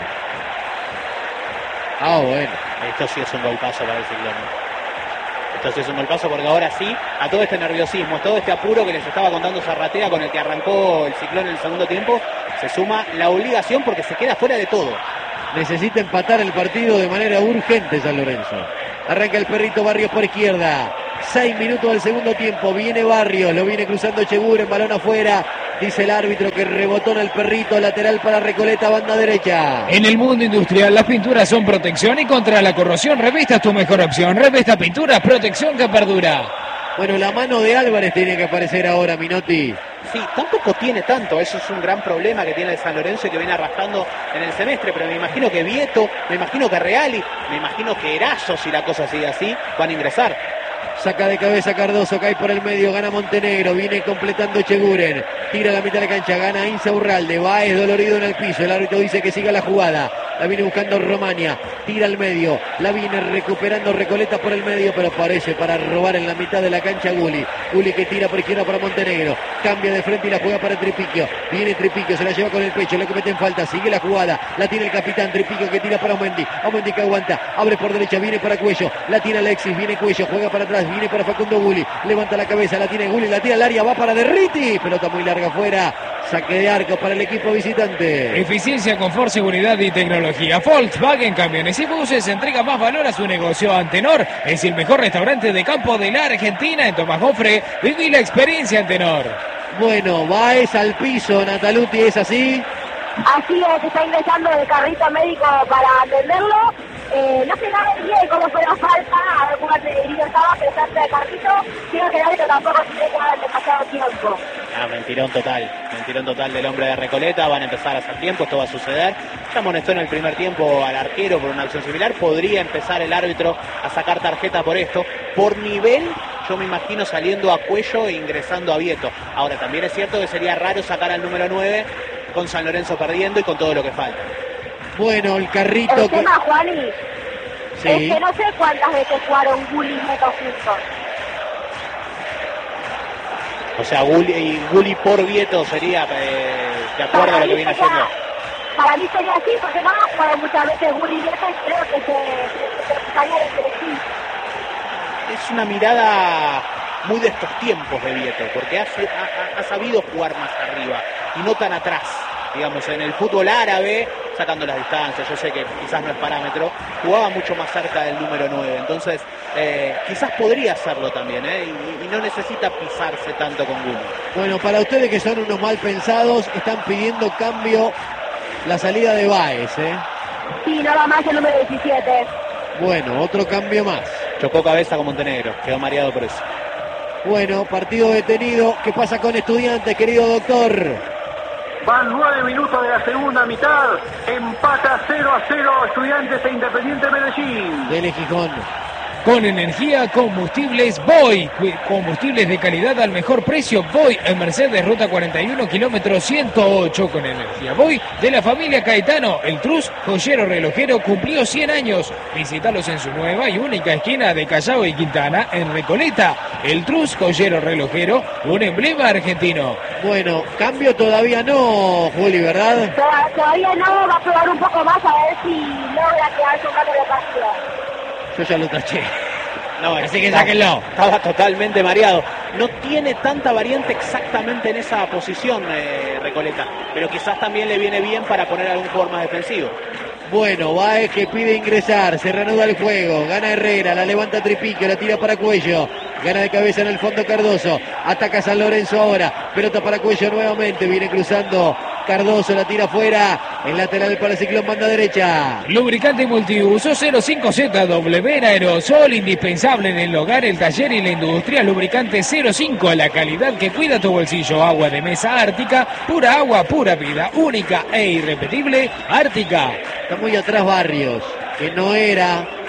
Speaker 1: Ah, bueno.
Speaker 2: Esto sí es un golpazo para el Ciclón. Esto sí es un golpazo porque ahora sí, a todo este nerviosismo, a todo este apuro que les estaba contando Zarratea con el que arrancó el Ciclón en el segundo tiempo, se suma la obligación porque se queda fuera de todo.
Speaker 1: Necesita empatar el partido de manera urgente San Lorenzo. Arranca el perrito Barrios por izquierda. Seis minutos del segundo tiempo. Viene Barrios, lo viene cruzando Cheguren, balón afuera. Dice el árbitro que rebotó en el perrito, lateral para Recoleta, banda derecha.
Speaker 3: En el mundo industrial, las pinturas son protección y contra la corrosión. Revista es tu mejor opción. Revista Pinturas, protección que perdura.
Speaker 1: Bueno, la mano de Álvarez tiene que aparecer ahora, Minotti.
Speaker 2: Sí, tampoco tiene tanto, eso es un gran problema que tiene el San Lorenzo y que viene arrastrando en el semestre, pero me imagino que Vieto, me imagino que Reali, me imagino que Erazo, si la cosa sigue así, van a ingresar.
Speaker 1: Saca de cabeza Cardoso, cae por el medio, gana Montenegro, viene completando Cheguren, tira la mitad de la cancha, gana Insaurralde, Baez dolorido en el piso, el árbitro dice que siga la jugada, la viene buscando Romania, tira al medio, la viene recuperando Recoleta por el medio, pero parece para robar en la mitad de la cancha Gulli, Gulli que tira por izquierda para Montenegro, cambia de frente y la juega para Tripiquio, viene Tripiquio, se la lleva con el pecho, le cometen falta, sigue la jugada, la tiene el capitán Tripiquio que tira para Aumendi, Aumendi que aguanta, abre por derecha, viene para Cuello, la tira Alexis, viene Cuello, juega para atrás, viene para Facundo Gulli, levanta la cabeza, la tiene Gulli, la tira al área, va para Derriti, pelota muy larga afuera, saque de arco para el equipo visitante.
Speaker 3: Eficiencia, confort, seguridad y tecnología. Volkswagen Camiones y Buses entrega más valor a su negocio. Antenor es el mejor restaurante de campo de la Argentina. En Tomás Gofre, viví la experiencia Antenor.
Speaker 1: Bueno, Baez al piso, Nataluti, ¿es así?
Speaker 4: Así es, está ingresando el carrito médico para atenderlo. Eh, no se sabe bien cómo fue la falta, a ver cómo se herido estaba, pero está de carrito. Quiero que el árbitro tampoco tiene que dar demasiado tiempo.
Speaker 2: Ah, mentirón total, mentirón total del hombre de Recoleta, van a empezar a hacer tiempo, esto va a suceder. Ya amonestó en el primer tiempo al arquero por una acción similar, podría empezar el árbitro a sacar tarjeta por esto. Por nivel, yo me imagino saliendo a Cuello e ingresando a Vieto. Ahora, también es cierto que sería raro sacar al número nueve con San Lorenzo perdiendo y con todo lo que falta.
Speaker 1: Bueno, el carrito...
Speaker 4: El tema, Juani,
Speaker 1: sí.
Speaker 4: es que no sé cuántas veces jugaron Gulli y Neto juntos.
Speaker 2: O sea, Gulli, y Gulli por Vieto sería eh, de acuerdo
Speaker 4: para
Speaker 2: a lo que
Speaker 4: mí
Speaker 2: viene
Speaker 4: sería,
Speaker 2: haciendo.
Speaker 4: Para mí sería así, porque no han jugado muchas veces Gulli y Neto y creo que se, se, se salía de selección.
Speaker 2: Es una mirada muy de estos tiempos de Vieto, porque ha, ha, ha sabido jugar más arriba y no tan atrás. Digamos, en el fútbol árabe, sacando las distancias, yo sé que quizás no es parámetro, jugaba mucho más cerca del número nueve, entonces eh, quizás podría hacerlo también, ¿eh? y, y no necesita pisarse tanto con Gulli.
Speaker 1: Bueno, para ustedes que son unos mal pensados, están pidiendo cambio la salida de Baez, ¿eh?
Speaker 4: Sí, nada más el número diecisiete.
Speaker 1: Bueno, otro cambio más.
Speaker 2: Chocó cabeza con Montenegro, quedó mareado por eso.
Speaker 1: Bueno, partido detenido. ¿Qué pasa con Estudiantes, querido doctor?
Speaker 5: Van nueve minutos de la segunda mitad. Empata cero a cero Estudiantes e Independiente Medellín.
Speaker 1: Dele, Gijón.
Speaker 3: Con energía, combustibles Voy. Combustibles de calidad al mejor precio. Voy en Mercedes, ruta cuarenta y uno, kilómetro ciento ocho. Con energía Voy de la familia Caetano. El Trus, joyero relojero, cumplió cien años. Visítalos en su nueva y única esquina de Callao y Quintana, en Recoleta. El Trus, joyero relojero, un emblema argentino.
Speaker 1: Bueno, cambio todavía no, Juli, ¿verdad?
Speaker 4: Todavía no, va a probar un poco más a ver si logra quedarse un cambio de partido.
Speaker 1: Yo ya lo taché.
Speaker 2: No,
Speaker 1: así que sáquenlo.
Speaker 2: Estaba totalmente mareado. No tiene tanta variante exactamente en esa posición, eh, Recoleta, pero quizás también le viene bien para poner algún jugador más defensivo.
Speaker 1: Bueno, Baez que pide ingresar, se reanuda el juego, gana Herrera, la levanta Tripiquio, la tira para Cuello, gana de cabeza en el fondo Cardoso, ataca San Lorenzo ahora, pelota para Cuello nuevamente, viene cruzando Cardoso, la tira afuera, el lateral para el Ciclón, banda derecha.
Speaker 3: Lubricante multiuso cero cinco Z W en aerosol, indispensable en el hogar, el taller y la industria. Lubricante cero cinco, la calidad que cuida tu bolsillo. Agua de mesa Ártica, pura agua, pura vida, única e irrepetible, Ártica.
Speaker 1: Está muy atrás Barrios, que no era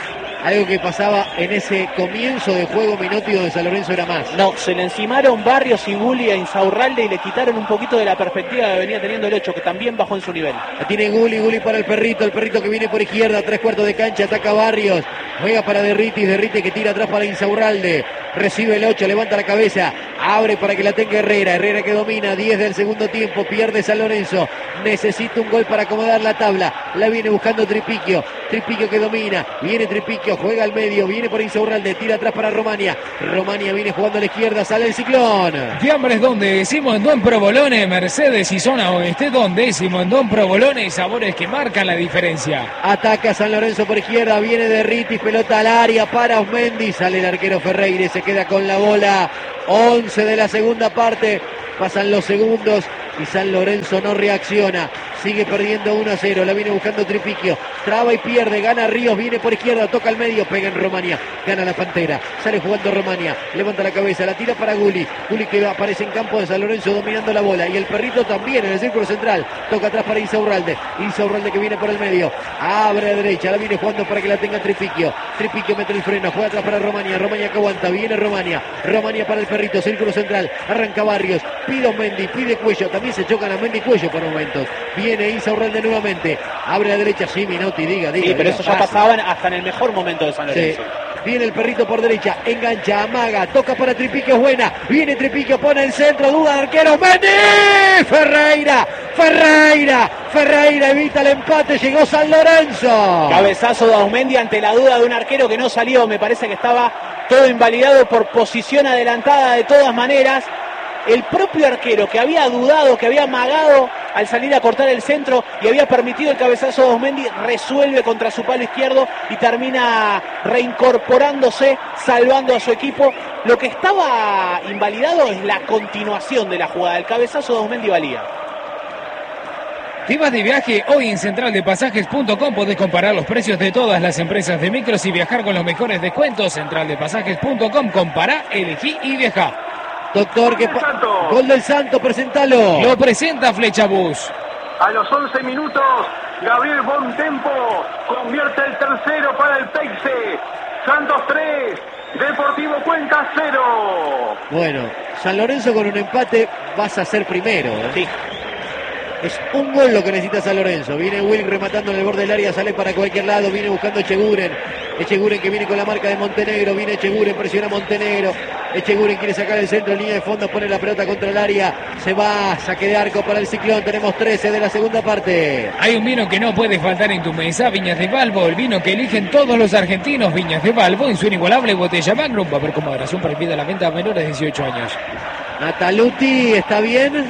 Speaker 1: algo que pasaba en ese comienzo de juego Minotti donde San Lorenzo era más.
Speaker 2: No, se le encimaron Barrios y Gulli a Insaurralde y le quitaron un poquito de la perspectiva que venía teniendo el ocho, que también bajó en su nivel.
Speaker 1: La tiene Gulli, Gulli para el perrito, el perrito que viene por izquierda, tres cuartos de cancha, ataca Barrios, juega para Derritis, Derritis que tira atrás para Insaurralde, recibe el ocho, levanta la cabeza, abre para que la tenga Herrera, Herrera que domina, diez del segundo tiempo, pierde San Lorenzo, necesita un gol para acomodar la tabla, la viene buscando Tripiquio, Tripiquio que domina, viene Tripiquio, juega al medio, viene por Insaurralde, tira atrás para Romania, Romania viene jugando a la izquierda, sale el Ciclón.
Speaker 3: Fiambres donde decimos en Don Provolone, Mercedes y zona oeste donde decimos en Don Provolone, sabores que marcan la diferencia.
Speaker 1: Ataca San Lorenzo por izquierda, viene Derritis, pelota al área para Osmendi, sale el arquero Ferreira, se queda con la bola, once de la segunda parte, pasan los segundos y San Lorenzo no reacciona, sigue perdiendo uno a cero, la viene buscando Tripiquio, traba y pierde, gana Ríos, viene por izquierda, toca al medio, pega en Romania, gana la Pantera, sale jugando Romania, levanta la cabeza, la tira para Gulli, Gulli que aparece en campo de San Lorenzo dominando la bola, y el perrito también en el círculo central, toca atrás para Insaurralde, Insaurralde que viene por el medio, abre a derecha, la viene jugando para que la tenga Tripiquio, Tripiquio mete el freno, juega atrás para Romania, Romania que aguanta, viene Romania, Romania para el perrito, círculo central, arranca Barrios, pide Osmendi, pide Cuello, también se chocan a Mendy y Cuello por momentos, viene Insaurralde nuevamente, abre a la derecha, sí, Minotti, diga, diga.
Speaker 2: Sí, pero
Speaker 1: diga,
Speaker 2: eso ya
Speaker 1: fácil.
Speaker 2: pasaban hasta en el mejor momento de San Lorenzo.
Speaker 1: Sí. Viene el perrito por derecha, engancha, amaga, toca para Tripiquio, es buena, viene Tripiquio, pone el centro, duda de arquero, Mendy, Ferreira, Ferreira, Ferreira evita el empate, llegó San Lorenzo.
Speaker 2: Cabezazo de Ausmendi ante la duda de un arquero que no salió, me parece que estaba todo invalidado por posición adelantada de todas maneras. El propio arquero que había dudado, que había amagado al salir a cortar el centro y había permitido el cabezazo de Osmendi, resuelve contra su palo izquierdo y termina reincorporándose, salvando a su equipo. Lo que estaba invalidado es la continuación de la jugada. El cabezazo de Osmendi valía.
Speaker 3: Si vas de viaje, hoy en central de pasajes punto com podés comparar los precios de todas las empresas de micros y viajar con los mejores descuentos. central de pasajes punto com, compará, elegí y viajá.
Speaker 1: Doctor, que pa- gol del Santo, presentalo.
Speaker 3: Lo presenta Flecha Bus.
Speaker 5: A los once minutos, Gabriel Bontempo convierte el tercero para el Peixe. Santos tres, Deportivo Cuenca cero.
Speaker 1: Bueno, San Lorenzo con un empate vas a ser primero. ¿eh?
Speaker 2: Sí.
Speaker 1: Es un gol lo que necesita San Lorenzo. Viene Will rematando en el borde del área, sale para cualquier lado, viene buscando Echeguren. Echeguren que viene con la marca de Montenegro, viene Echeguren, presiona a Montenegro. Echeguren quiere sacar el centro, en línea de fondo, pone la pelota contra el área. Se va, saque de arco para el Ciclón. Tenemos trece de la segunda parte.
Speaker 3: Hay un vino que no puede faltar en tu mesa, Viñas de Balbo, el vino que eligen todos los argentinos. Viñas de Balbo en su inigualable botella Magnum. Va a haber con moderación prohibida la venta a menores de dieciocho años.
Speaker 1: Nataluti, ¿está bien?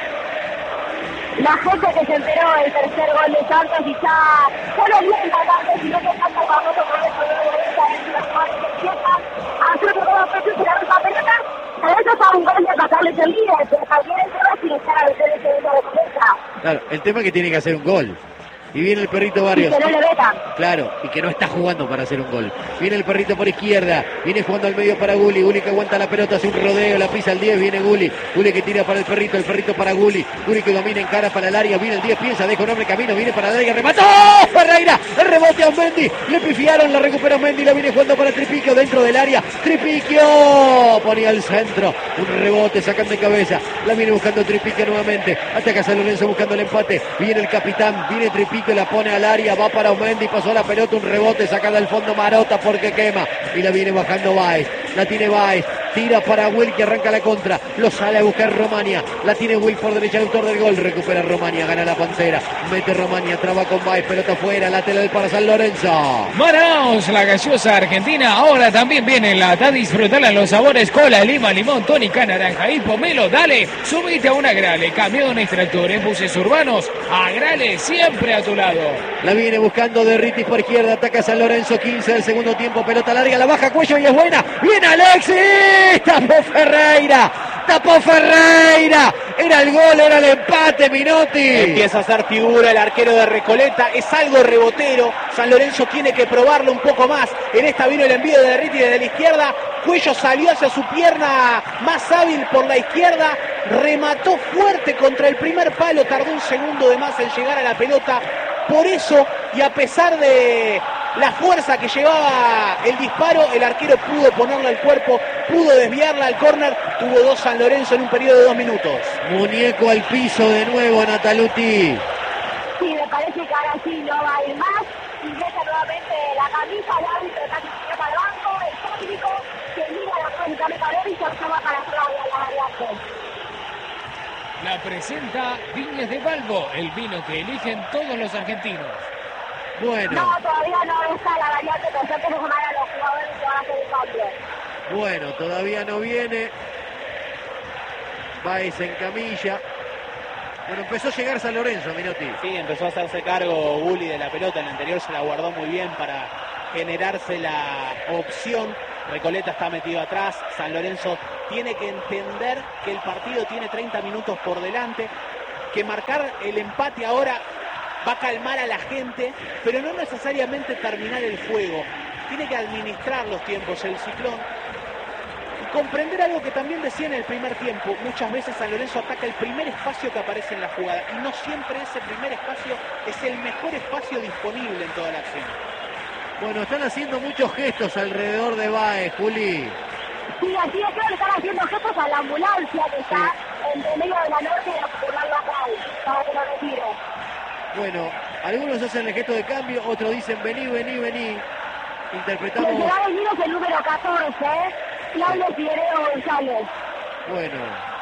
Speaker 4: La gente que se enteró del tercer gol de Santos y ya solo bien importante, sino que está famoso por eso de derecha en la jugada que empieza a hacer un poco de pecho y la ruta pelota. Pero eso es un gol de pasarles el día, pero también el tema es sin estar a veces ese de defensa.
Speaker 1: Claro, el tema es que tiene que hacer un gol. Y viene el perrito Barrios.
Speaker 4: Y que no le vetan.
Speaker 1: Claro, y que no está jugando para hacer un gol. Viene el perrito por izquierda, viene jugando al medio para Gulli, Gulli que aguanta la pelota, hace un rodeo, la pisa al diez, viene Gulli, Gulli que tira para el perrito, el perrito para Gulli, Gulli que domina en cara para el área, viene el diez, piensa, deja un hombre camino, viene para el área, remató, Ferreira, el rebote a Mendy, le pifiaron, la recupera Mendy, la viene jugando para Tripiquio dentro del área, Tripiquio, ponía el centro, un rebote, sacan de cabeza, la viene buscando Tripiquio nuevamente, ataca San Lorenzo buscando el empate, viene el capitán, viene Tripiquio, la pone al área, va para Osmendi, pasó la pelota, un rebote, sacada al fondo Marota porque quema, y la viene bajando Baez, la tiene Baez, tira para Will que arranca la contra, lo sale a buscar Romania, la tiene Will por derecha, el autor del gol, recupera Romania, gana la Pantera, mete Romania, traba con Baez, pelota afuera, lateral para San Lorenzo.
Speaker 3: Manaos, la gaseosa argentina, ahora también viene en lata, disfrutala en los sabores cola, lima, limón, tónica, naranja y pomelo, dale, subite a una Agrale, camiones, tractores, buses urbanos, Agrale siempre a tu lado.
Speaker 1: La viene buscando Derritis por izquierda, ataca San Lorenzo, quince del segundo tiempo, pelota larga, la baja Cuello y es buena, viene Alexis, tapó Ferreira, tapó Ferreira, era el gol, era el empate, Minotti.
Speaker 2: Empieza a hacer figura el arquero de Recoleta, es algo rebotero, San Lorenzo tiene que probarlo un poco más, en esta vino el envío de Derritis desde la izquierda, Cuello salió hacia su pierna más hábil por la izquierda, remató fuerte contra el primer palo, tardó un segundo de más en llegar a la pelota, por eso y a pesar de la fuerza que llevaba el disparo, el arquero pudo ponerle el cuerpo, pudo desviarla al córner, tuvo dos San Lorenzo en un periodo de dos minutos.
Speaker 1: Muñeco al piso de nuevo, Nataluti.
Speaker 4: Sí, me parece que ahora sí no va a ir más. Ingresa nuevamente la camisa, el árbitro está que para el banco, el técnico que mira la cuenta de calor y se observa para Claudia, la variante.
Speaker 3: La presenta Viñas de Balbo, el vino que eligen todos los argentinos.
Speaker 1: Bueno.
Speaker 4: No, todavía no está la variante, perfecto, que se van a los jugadores que van a hacer el cambio.
Speaker 1: Bueno, todavía no viene. Báez en camilla. Bueno, empezó a llegar San Lorenzo, Minotti.
Speaker 2: Sí, empezó a hacerse cargo Gulli de la pelota. En el anterior se la guardó muy bien para generarse la opción. Recoleta está metido atrás. San Lorenzo tiene que entender que el partido tiene treinta minutos por delante. Que marcar el empate ahora va a calmar a la gente, pero no necesariamente terminar el juego. Tiene que administrar los tiempos el Ciclón. Comprender algo que también decía en el primer tiempo, muchas veces San Lorenzo ataca el primer espacio que aparece en la jugada y no siempre ese primer espacio es el mejor espacio disponible en toda la acción.
Speaker 1: Bueno, están haciendo muchos gestos alrededor de Báez, Juli.
Speaker 4: Sí, así es, creo que están haciendo gestos a la ambulancia que está sí. entre medio de la norte y la popular local, para que lo retire.
Speaker 1: Bueno, algunos hacen el gesto de cambio, otros dicen vení, vení, vení. Interpretamos...
Speaker 4: El que va a venir es el número catorce, ¿eh? Claudio Figueredo González.
Speaker 1: Bueno,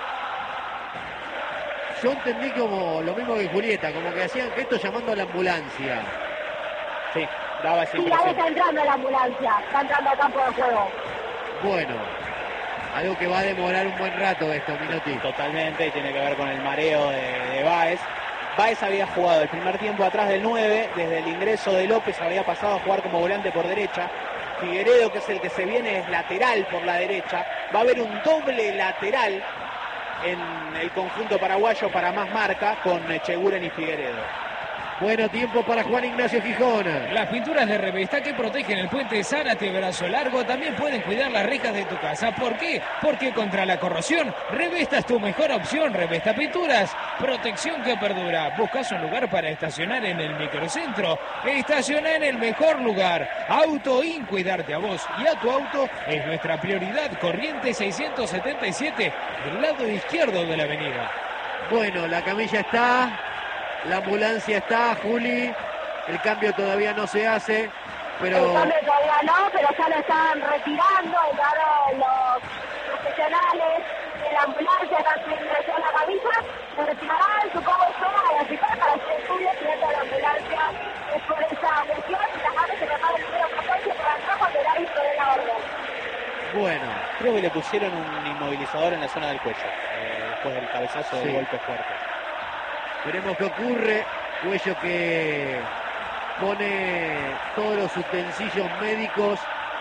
Speaker 1: yo entendí como lo mismo que Julieta, como que hacían gestos llamando a la ambulancia.
Speaker 2: Sí, daba esa
Speaker 4: impresión. Sí, ahí está entrando la ambulancia, está entrando al campo de juego.
Speaker 1: Bueno, algo que va a demorar un buen rato esto, Minotti.
Speaker 2: Totalmente, y tiene que ver con el mareo de, de Báez. Báez había jugado el primer tiempo atrás del nueve, desde el ingreso de López había pasado a jugar como volante por derecha. Figueredo, que es el que se viene, es lateral por la derecha. Va a haber un doble lateral en el conjunto paraguayo para más marca con Echeguren y Figueredo.
Speaker 1: Bueno, tiempo para Juan Ignacio Gijón.
Speaker 3: Las pinturas de Revesta que protegen el puente Zárate Brazo Largo también pueden cuidar las rejas de tu casa. ¿Por qué? Porque contra la corrosión, Revesta es tu mejor opción. Revesta Pinturas, protección que perdura. ¿Buscas un lugar para estacionar en el microcentro? Estaciona en el mejor lugar. Autoin, cuidarte a vos y a tu auto es nuestra prioridad. Corrientes seiscientos setenta y siete, del lado izquierdo de la avenida.
Speaker 1: Bueno, la camilla está... La ambulancia está, Juli. El cambio todavía no se hace, pero...
Speaker 4: El cambio todavía no, pero ya lo están retirando. Entraron los profesionales de la ambulancia, están ingresando la camisa. Lo retirarán, supongo yo, a la ciudad para hacer estudios y dentro de la ambulancia es por esa lesión. Y las manos se prepara el número catorce para el trabajo del árbitro de la orden.
Speaker 1: Bueno.
Speaker 2: Creo que le pusieron un inmovilizador en la zona del cuello, eh, después del cabezazo del
Speaker 1: sí.
Speaker 2: golpe fuerte.
Speaker 1: Veremos qué ocurre. Cuello que pone todos los utensilios médicos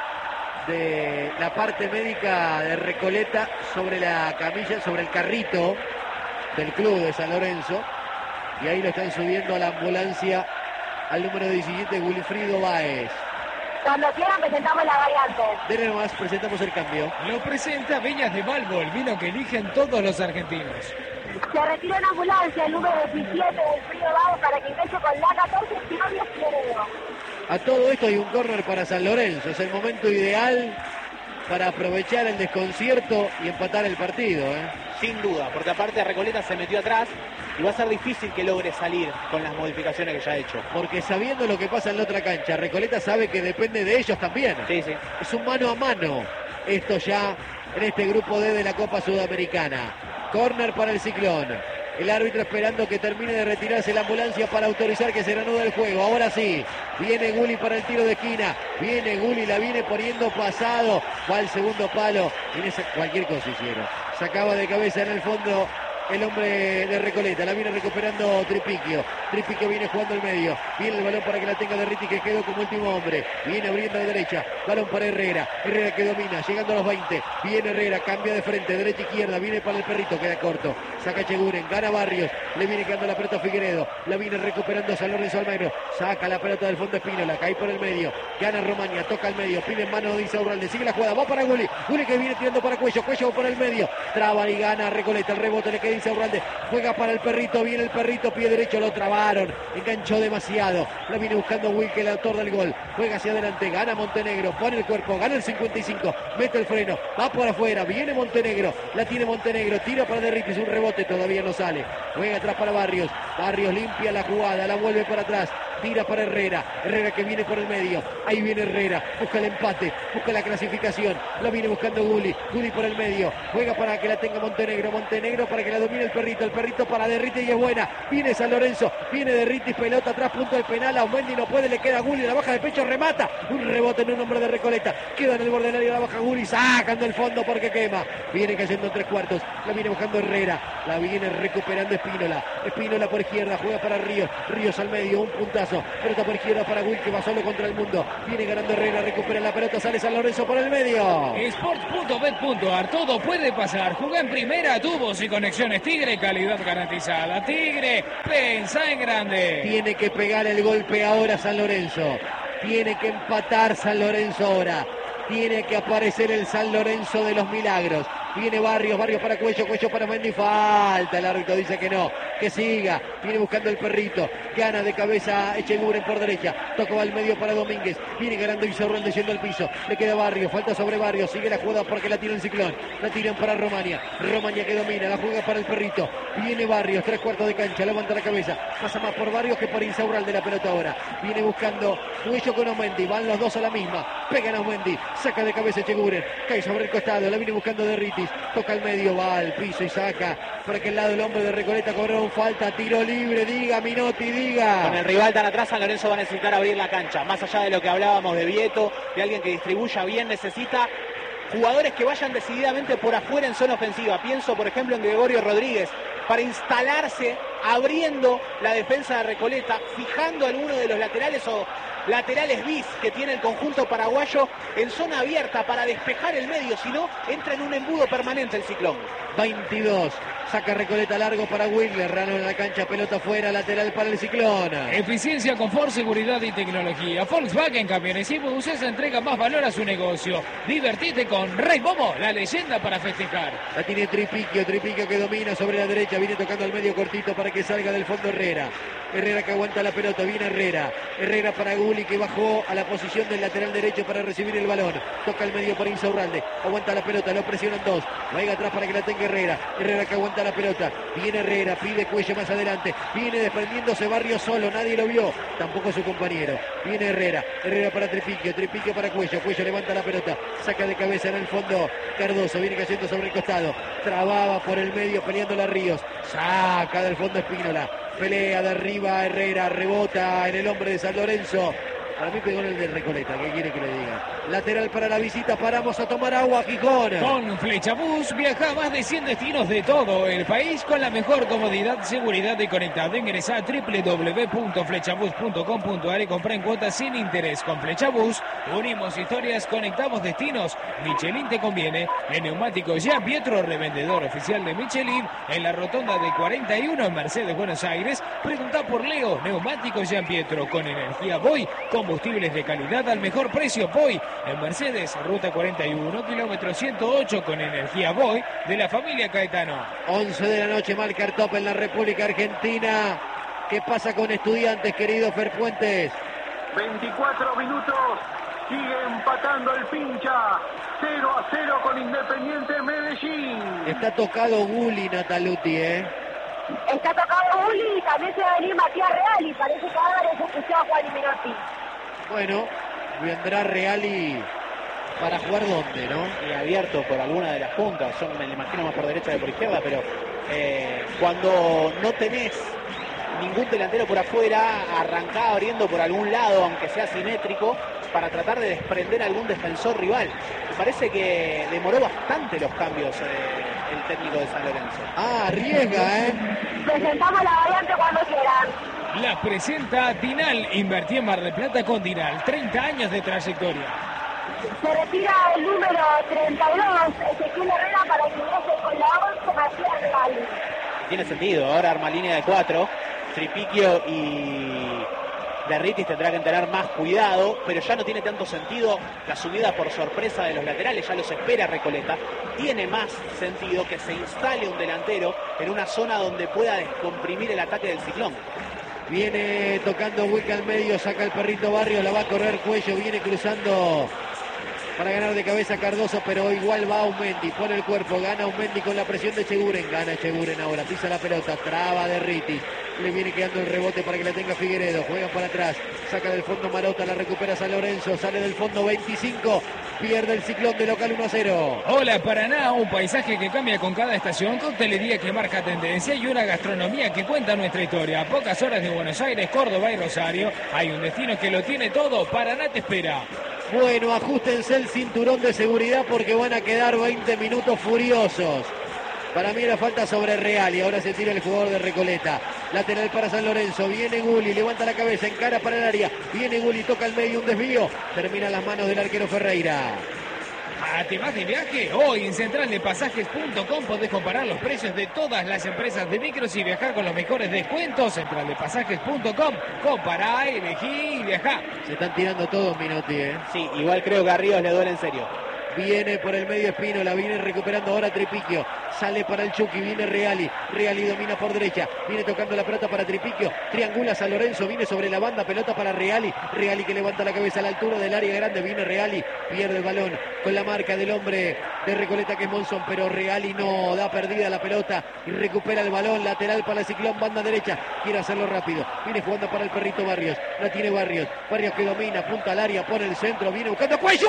Speaker 1: de la parte médica de Recoleta sobre la camilla, sobre el carrito del club de San Lorenzo. Y ahí lo están subiendo a la ambulancia al número diecisiete, Wilfrido Báez.
Speaker 4: Cuando quieran presentamos la variante.
Speaker 1: Denle nomás, presentamos el cambio.
Speaker 3: Lo presenta Viñas de Balbo, el vino que eligen todos los argentinos.
Speaker 4: Se retiró en ambulancia el número diecisiete del Frío Báez para que ingrese con la catorce, Claudio Figueredo.
Speaker 1: A todo esto hay un córner para San Lorenzo. Es el momento ideal para aprovechar el desconcierto y empatar el partido, ¿eh?
Speaker 2: Sin duda, porque aparte Recoleta se metió atrás y va a ser difícil que logre salir con las modificaciones que ya ha hecho.
Speaker 1: Porque sabiendo lo que pasa en la otra cancha, Recoleta sabe que depende de ellos también.
Speaker 2: Sí, sí.
Speaker 1: Es un mano a mano esto ya en este grupo D de la Copa Sudamericana. Córner para el Ciclón. El árbitro esperando que termine de retirarse la ambulancia para autorizar que se reanude el juego. Ahora sí, viene Gulli para el tiro de esquina. Viene Gulli, la viene poniendo pasado. Va al segundo palo. Viene cualquier cosa hicieron. Sacaba de cabeza en el fondo el hombre de Recoleta. La viene recuperando Tripiquio. Tripiquio viene jugando al medio. Viene el balón para que la tenga Derriti, que quedó como último hombre. Viene abriendo a la derecha. Balón para Herrera. Herrera que domina. Llegando a los veinte. Viene Herrera. Cambia de frente. Derecha izquierda. Viene para el perrito. Queda corto. Saca Echeguren. Gana Barrios. Le viene quedando la pelota a Figueredo. La viene recuperando San Lorenzo Almagro. Saca la pelota del fondo Espínola. Cae por el medio. Gana Romaña. Toca al medio. Pide en mano de Insaurralde. Sigue la jugada. Va para Gulli. Gulli que viene tirando para Cuello. Cuello por el medio. Traba y gana Recoleta. El rebote le queda Insaurralde, juega para el perrito, viene el perrito, pie derecho, lo trabaron, enganchó demasiado, la viene buscando Wilke, el autor del gol, juega hacia adelante, gana Montenegro, pone el cuerpo, gana el cincuenta y cinco, mete el freno, va por afuera, viene Montenegro, la tiene Montenegro, tira para Derritis, un rebote, todavía no sale, juega atrás para Barrios, Barrios limpia la jugada, la vuelve para atrás, tira para Herrera, Herrera que viene por el medio, ahí viene Herrera, busca el empate, busca la clasificación, la viene buscando Gulli, Gulli por el medio, juega para que la tenga Montenegro, Montenegro para que la domine el perrito, el perrito para Derritis y es buena, viene San Lorenzo, viene Derritis, pelota atrás, punto del penal, a Mendy no puede, le queda Gulli, la baja de pecho, remata, un rebote en un hombre de Recoleta, queda en el borde del área, la baja Gulli, sacan del fondo porque quema, viene cayendo en tres cuartos, la viene buscando Herrera, la viene recuperando Espínola, Espínola por izquierda, juega para Ríos, Ríos al medio, un puntazo, pelota por izquierda para Will que va solo contra el mundo, viene ganando Herrera, recupera la pelota, sale San Lorenzo por el medio.
Speaker 3: Sports punto bet punto ar, todo puede pasar, juega en primera, tubos y conexiones Tigre, calidad garantizada, Tigre, pensa en grande.
Speaker 1: Tiene que pegar el golpe ahora San Lorenzo, tiene que empatar San Lorenzo ahora, tiene que aparecer el San Lorenzo de los milagros. Viene Barrios, Barrios para Cuello, Cuello para Mendy, falta, el árbitro dice que no, que siga, viene buscando el perrito, gana de cabeza Echeguren por derecha, toca al medio para Domínguez, viene ganando Insaurralde yendo al piso, le queda Barrios, falta sobre Barrios, sigue la jugada porque la tira el Ciclón, la tiran para Romania, Romania que domina, la juega para el perrito, viene Barrios, tres cuartos de cancha, levanta la cabeza, pasa más por Barrios que por Insaurralde la pelota ahora, viene buscando Cuello con Omendi, van los dos a la misma, pegan a Omendi, saca de cabeza Echeguren, cae sobre el costado, la viene buscando Derritis, toca al medio, va al piso y saca por aquel lado el hombre de Recoleta, cobraron falta, tiro libre, diga Minotti, diga.
Speaker 2: Con el rival tan atrás, San Lorenzo va a necesitar abrir la cancha, más allá de lo que hablábamos de Vieto, de alguien que distribuya bien, necesita jugadores que vayan decididamente por afuera en zona ofensiva. Pienso, por ejemplo, en Gregorio Rodríguez, para instalarse, abriendo la defensa de Recoleta, fijando alguno de los laterales o laterales bis que tiene el conjunto paraguayo en zona abierta para despejar el medio, si no, entra en un embudo permanente el Ciclón.
Speaker 1: veintidós, saca Recoleta largo para Wigler, Rano en la cancha, pelota afuera, lateral para el Ciclón.
Speaker 3: Eficiencia, confort, seguridad y tecnología. Volkswagen Camiones y Buses entrega más valor a su negocio. Divertite con Rey Momo, la leyenda para festejar.
Speaker 1: La tiene Tripiquio, Tripiquio que domina sobre la derecha, viene tocando al medio cortito para que salga del fondo Herrera. Herrera que aguanta la pelota, viene Herrera. Herrera para Gulli que bajó a la posición del lateral derecho para recibir el balón. Toca el medio para Insaurralde, aguanta la pelota, lo presionan dos. Vaya atrás para que la tenga Herrera. Herrera que aguanta la pelota, viene Herrera, pide Cuello más adelante. Viene desprendiéndose Barrio solo, nadie lo vio, tampoco su compañero. Viene Herrera, Herrera para Tripiquio, Tripiquio para Cuello. Cuello levanta la pelota, saca de cabeza en el fondo Cardoso, viene cayendo sobre el costado. Trababa por el medio peleando a Ríos, saca del fondo Espínola. Pelea de arriba Herrera, rebota en el hombre de San Lorenzo. Para mí pegó en el de Recoleta, ¿qué quiere que le diga? Lateral para la visita, paramos a tomar agua, Gijón.
Speaker 3: Con Flechabús viaja a más de cien destinos de todo el país con la mejor comodidad, seguridad y conectado. Ingresa a doble u doble u doble u punto flechabús punto com punto ar y compra en cuotas sin interés. Con Flechabús unimos historias, conectamos destinos. Michelin te conviene. En Neumáticos Jean Pietro, revendedor oficial de Michelin, en la rotonda de cuarenta y uno en Mercedes, Buenos Aires. Pregunta por Leo. Neumáticos Jean Pietro, con energía Boy, combustibles de calidad al mejor precio. Boy en Mercedes, ruta cuarenta y uno, kilómetro ciento ocho, con energía Boy de la familia Caetano.
Speaker 1: once de la noche, marca el top en la República Argentina. ¿Qué pasa con Estudiantes, querido Fer Puentes?
Speaker 5: veinticuatro minutos, sigue empatando el Pincha, cero a cero con Independiente Medellín.
Speaker 1: Está tocado Gulli, Nataluti, ¿eh?
Speaker 4: Está tocado Uli y también se va a venir Matías Real y parece que ahora les escuchó a Juan y Menotti.
Speaker 1: Bueno, vendrá Reali para jugar donde, ¿no?
Speaker 2: Y abierto por alguna de las puntas, yo me lo imagino más por derecha que por izquierda, pero eh, cuando no tenés ningún delantero por afuera, arrancá abriendo por algún lado, aunque sea simétrico, para tratar de desprender a algún defensor rival. Me parece que demoró bastante los cambios eh, el técnico de San Lorenzo.
Speaker 1: Ah, arriesga, ¿eh?
Speaker 4: Presentamos la variante cuando quieran.
Speaker 3: La presenta Dinal. Invertí en Mar del Plata con Dinal. treinta años de trayectoria.
Speaker 4: Se retira el número treinta y dos, Ezequiel Herrera, para que ingrese con la once Matías Real.
Speaker 2: Tiene sentido, ahora arma línea de cuatro, Tripiquio y Derritis tendrá que tener más cuidado, pero ya no tiene tanto sentido la subida por sorpresa de los laterales, ya los espera Recoleta. Tiene más sentido que se instale un delantero en una zona donde pueda descomprimir el ataque del Ciclón.
Speaker 1: Viene tocando Huica al medio, saca el perrito Barrios, la va a correr Cuello, viene cruzando para ganar de cabeza Cardoso, pero igual va Aumendi, pone el cuerpo, gana Aumendi con la presión de Cheguren, gana Cheguren ahora, pisa la pelota, traba Derritis, le viene quedando el rebote para que la tenga Figueredo, juegan para atrás, saca del fondo Marota, la recupera San Lorenzo, sale del fondo veinticinco, pierde el Ciclón de local uno a cero.
Speaker 3: Hola Paraná, un paisaje que cambia con cada estación, coctelería que marca tendencia y una gastronomía que cuenta nuestra historia. A pocas horas de Buenos Aires, Córdoba y Rosario, hay un destino que lo tiene todo, Paraná te espera.
Speaker 1: Bueno, ajustense el cinturón de seguridad porque van a quedar veinte minutos furiosos. Para mí era falta sobre Real y ahora se tira el jugador de Recoleta. Lateral para San Lorenzo, viene Gulli, levanta la cabeza, encara para el área. Viene Gulli, toca el medio, un desvío. Termina en las manos del arquero Ferreira.
Speaker 3: Ah, ¿te vas de viaje? Hoy en central de pasajes punto com podés comparar los precios de todas las empresas de micros y viajar con los mejores descuentos. central de pasajes punto com. Compará, elegí y viajá.
Speaker 1: Se están tirando todos, Minotti, ¿eh?
Speaker 2: Sí, igual creo que a Ríos le duele en serio.
Speaker 1: Viene por el medio Espino, la viene recuperando ahora Tripiquio. Sale para el Chucky, viene Reali. Reali domina por derecha. Viene tocando la pelota para Tripiquio. Triangula San Lorenzo, viene sobre la banda, pelota para Reali. Reali que levanta la cabeza a la altura del área grande. Viene Reali, pierde el balón con la marca del hombre de Recoleta que es Monzón. Pero Reali no da perdida la pelota y recupera el balón. Lateral para el Ciclón, banda derecha. Quiere hacerlo rápido. Viene jugando para el perrito Barrios. La tiene Barrios. Barrios que domina, apunta al área, pone el centro. Viene buscando Cuello.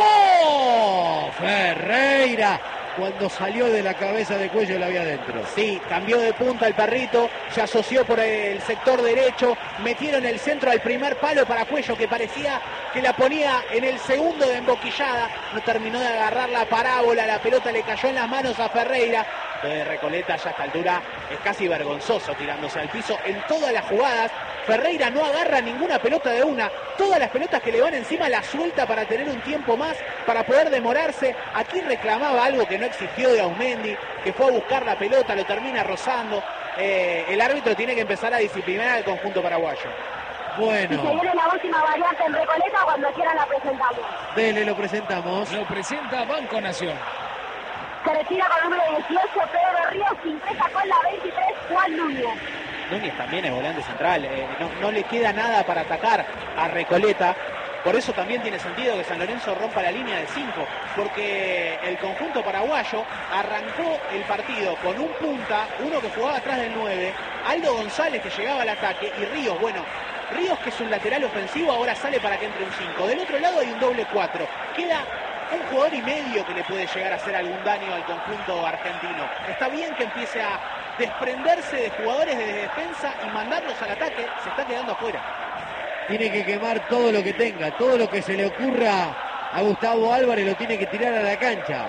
Speaker 1: Ferreira, cuando salió de la cabeza de Cuello la había adentro.
Speaker 2: Sí, cambió de punta el perrito, se asoció por el sector derecho, metieron el centro al primer palo para Cuello que parecía que la ponía en el segundo de emboquillada, no terminó de agarrar la parábola, la pelota le cayó en las manos a Ferreira. De Recoleta ya a esta altura es casi vergonzoso tirándose al piso en todas las jugadas. Ferreira no agarra ninguna pelota de una, todas las pelotas que le van encima las suelta para tener un tiempo más, para poder demorarse. Aquí reclamaba algo que no exigió de Aumendi, que fue a buscar la pelota, lo termina rozando. Eh, el árbitro tiene que empezar a disciplinar al conjunto paraguayo.
Speaker 1: Bueno.
Speaker 4: Y se viene la última variante en Recoleta, cuando quieran la presentamos.
Speaker 1: Dele, lo presentamos.
Speaker 3: Lo presenta Banco Nación.
Speaker 4: Se retira con el número dieciocho, Pedro Ríos, ingresa con la veintitrés, Juan Núñez.
Speaker 2: Núñez también es volante central, eh, no, no le queda nada para atacar a Recoleta, por eso también tiene sentido que San Lorenzo rompa la línea de cinco, porque el conjunto paraguayo arrancó el partido con un punta, uno que jugaba atrás del nueve, Aldo González que llegaba al ataque y Ríos, bueno, Ríos que es un lateral ofensivo ahora sale para que entre un cinco, del otro lado hay un doble cuatro, queda un jugador y medio que le puede llegar a hacer algún daño al conjunto argentino. Está bien que empiece a desprenderse de jugadores de defensa y mandarlos al ataque, se está quedando afuera.
Speaker 1: Tiene que quemar todo lo que tenga, todo lo que se le ocurra a Gustavo Álvarez lo tiene que tirar a la cancha.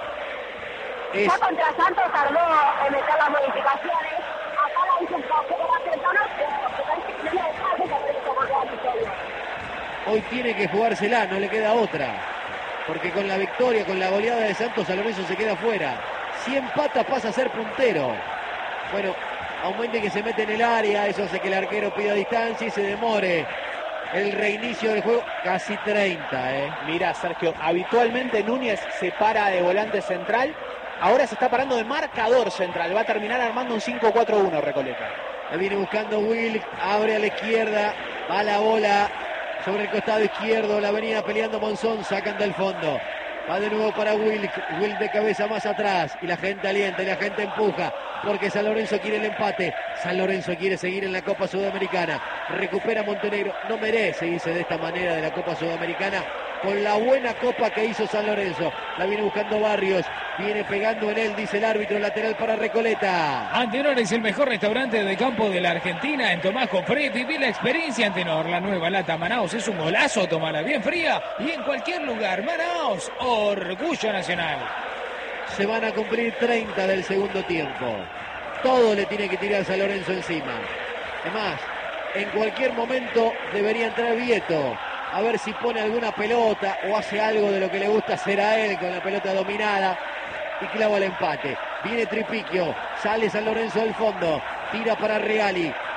Speaker 4: Es... Ya contra Santos tardó en meter las modificaciones, acá la hizo un poco más temprano, pero parece que no le deja de hacer.
Speaker 1: Hoy tiene que jugársela, no le queda otra. Porque con la victoria, con la goleada de Santos, San Lorenzo se queda fuera. Si empata pasa a ser puntero. Bueno, Aumendi que se mete en el área, eso hace que el arquero pida distancia y se demore el reinicio del juego. Casi treinta, ¿eh?
Speaker 2: Mira, Sergio, habitualmente Núñez se para de volante central, ahora se está parando de marcador central, va a terminar armando un cinco cuatro uno Recoleta.
Speaker 1: La viene buscando Will, abre a la izquierda, va la bola sobre el costado izquierdo, la venía peleando Monzón, sacan del fondo. Va de nuevo para Will, Will de cabeza más atrás y la gente alienta y la gente empuja porque San Lorenzo quiere el empate. San Lorenzo quiere seguir en la Copa Sudamericana. Recupera Montenegro, no merece irse de esta manera de la Copa Sudamericana con la buena copa que hizo San Lorenzo. La viene buscando Barrios, viene pegando en él, dice el árbitro, lateral para Recoleta.
Speaker 3: Antenor es el mejor restaurante de campo de la Argentina. En Tomás Jofré viví la experiencia Antenor. La nueva lata Manaos es un golazo, tomala bien fría y en cualquier lugar. Manaos, orgullo nacional.
Speaker 1: Se van a cumplir treinta del segundo tiempo. Todo le tiene que tirar San Lorenzo encima. Además, en cualquier momento debería entrar Vieto. A ver si pone alguna pelota o hace algo de lo que le gusta hacer a él con la pelota dominada. Y clava el empate. Viene Tripiquio. Sale San Lorenzo del fondo. Tira para Reali.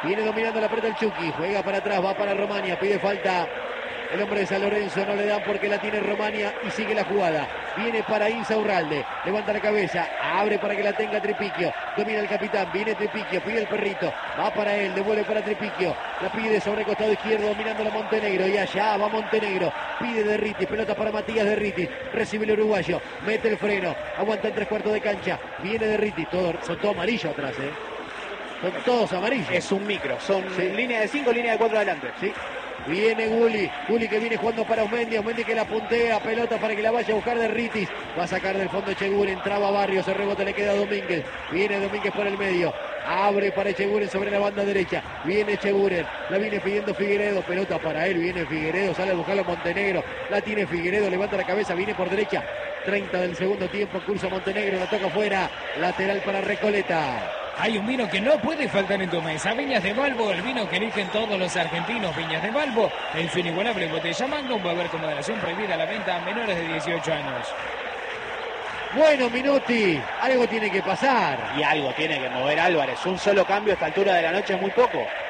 Speaker 1: Viene dominando la pelota el Chucky. Juega para atrás, va para Romania. Pide falta el hombre de San Lorenzo. No le dan porque la tiene Romania y sigue la jugada. Viene para Insaurralde. Levanta la cabeza. Abre para que la tenga Tripiquio. Domina el capitán. Viene Tripiquio. Pide el perrito. Va para él. Devuelve para Tripiquio. La pide sobre el costado izquierdo. Dominando la Montenegro. Y allá va Montenegro. Pide Derritis. Pelota para Matías Derritis. Recibe el uruguayo. Mete el freno. Aguanta en tres cuartos de cancha. Viene Derritis. Todo, son todos amarillos atrás, ¿eh? Son todos amarillos.
Speaker 2: Es un micro. Son
Speaker 1: sí.
Speaker 2: línea de cinco, línea de cuatro adelante.
Speaker 1: Sí. Viene Gulli, Gulli que viene jugando para Osmendi, Osmendi que la puntea, pelota para que la vaya a buscar Derritis, va a sacar del fondo Echeguren, entraba Barrios, el rebote le queda a Domínguez, viene Domínguez por el medio, abre para Echeguren sobre la banda derecha, viene Echeguren, la viene pidiendo Figueredo, pelota para él, viene Figueredo, sale a buscarlo Montenegro, la tiene Figueredo, levanta la cabeza, viene por derecha, treinta del segundo tiempo, curso Montenegro, la toca afuera, lateral para Recoleta.
Speaker 3: Hay un vino que no puede faltar en tu mesa. Viñas de Balbo, el vino que eligen todos los argentinos. Viñas de Balbo, en su inigualable botella Magnum. Va a haber con moderación prohibida la venta a menores de dieciocho años.
Speaker 1: Bueno, Minuti, algo tiene que pasar.
Speaker 2: Y algo tiene que mover Álvarez. Un solo cambio a esta altura de la noche es muy poco.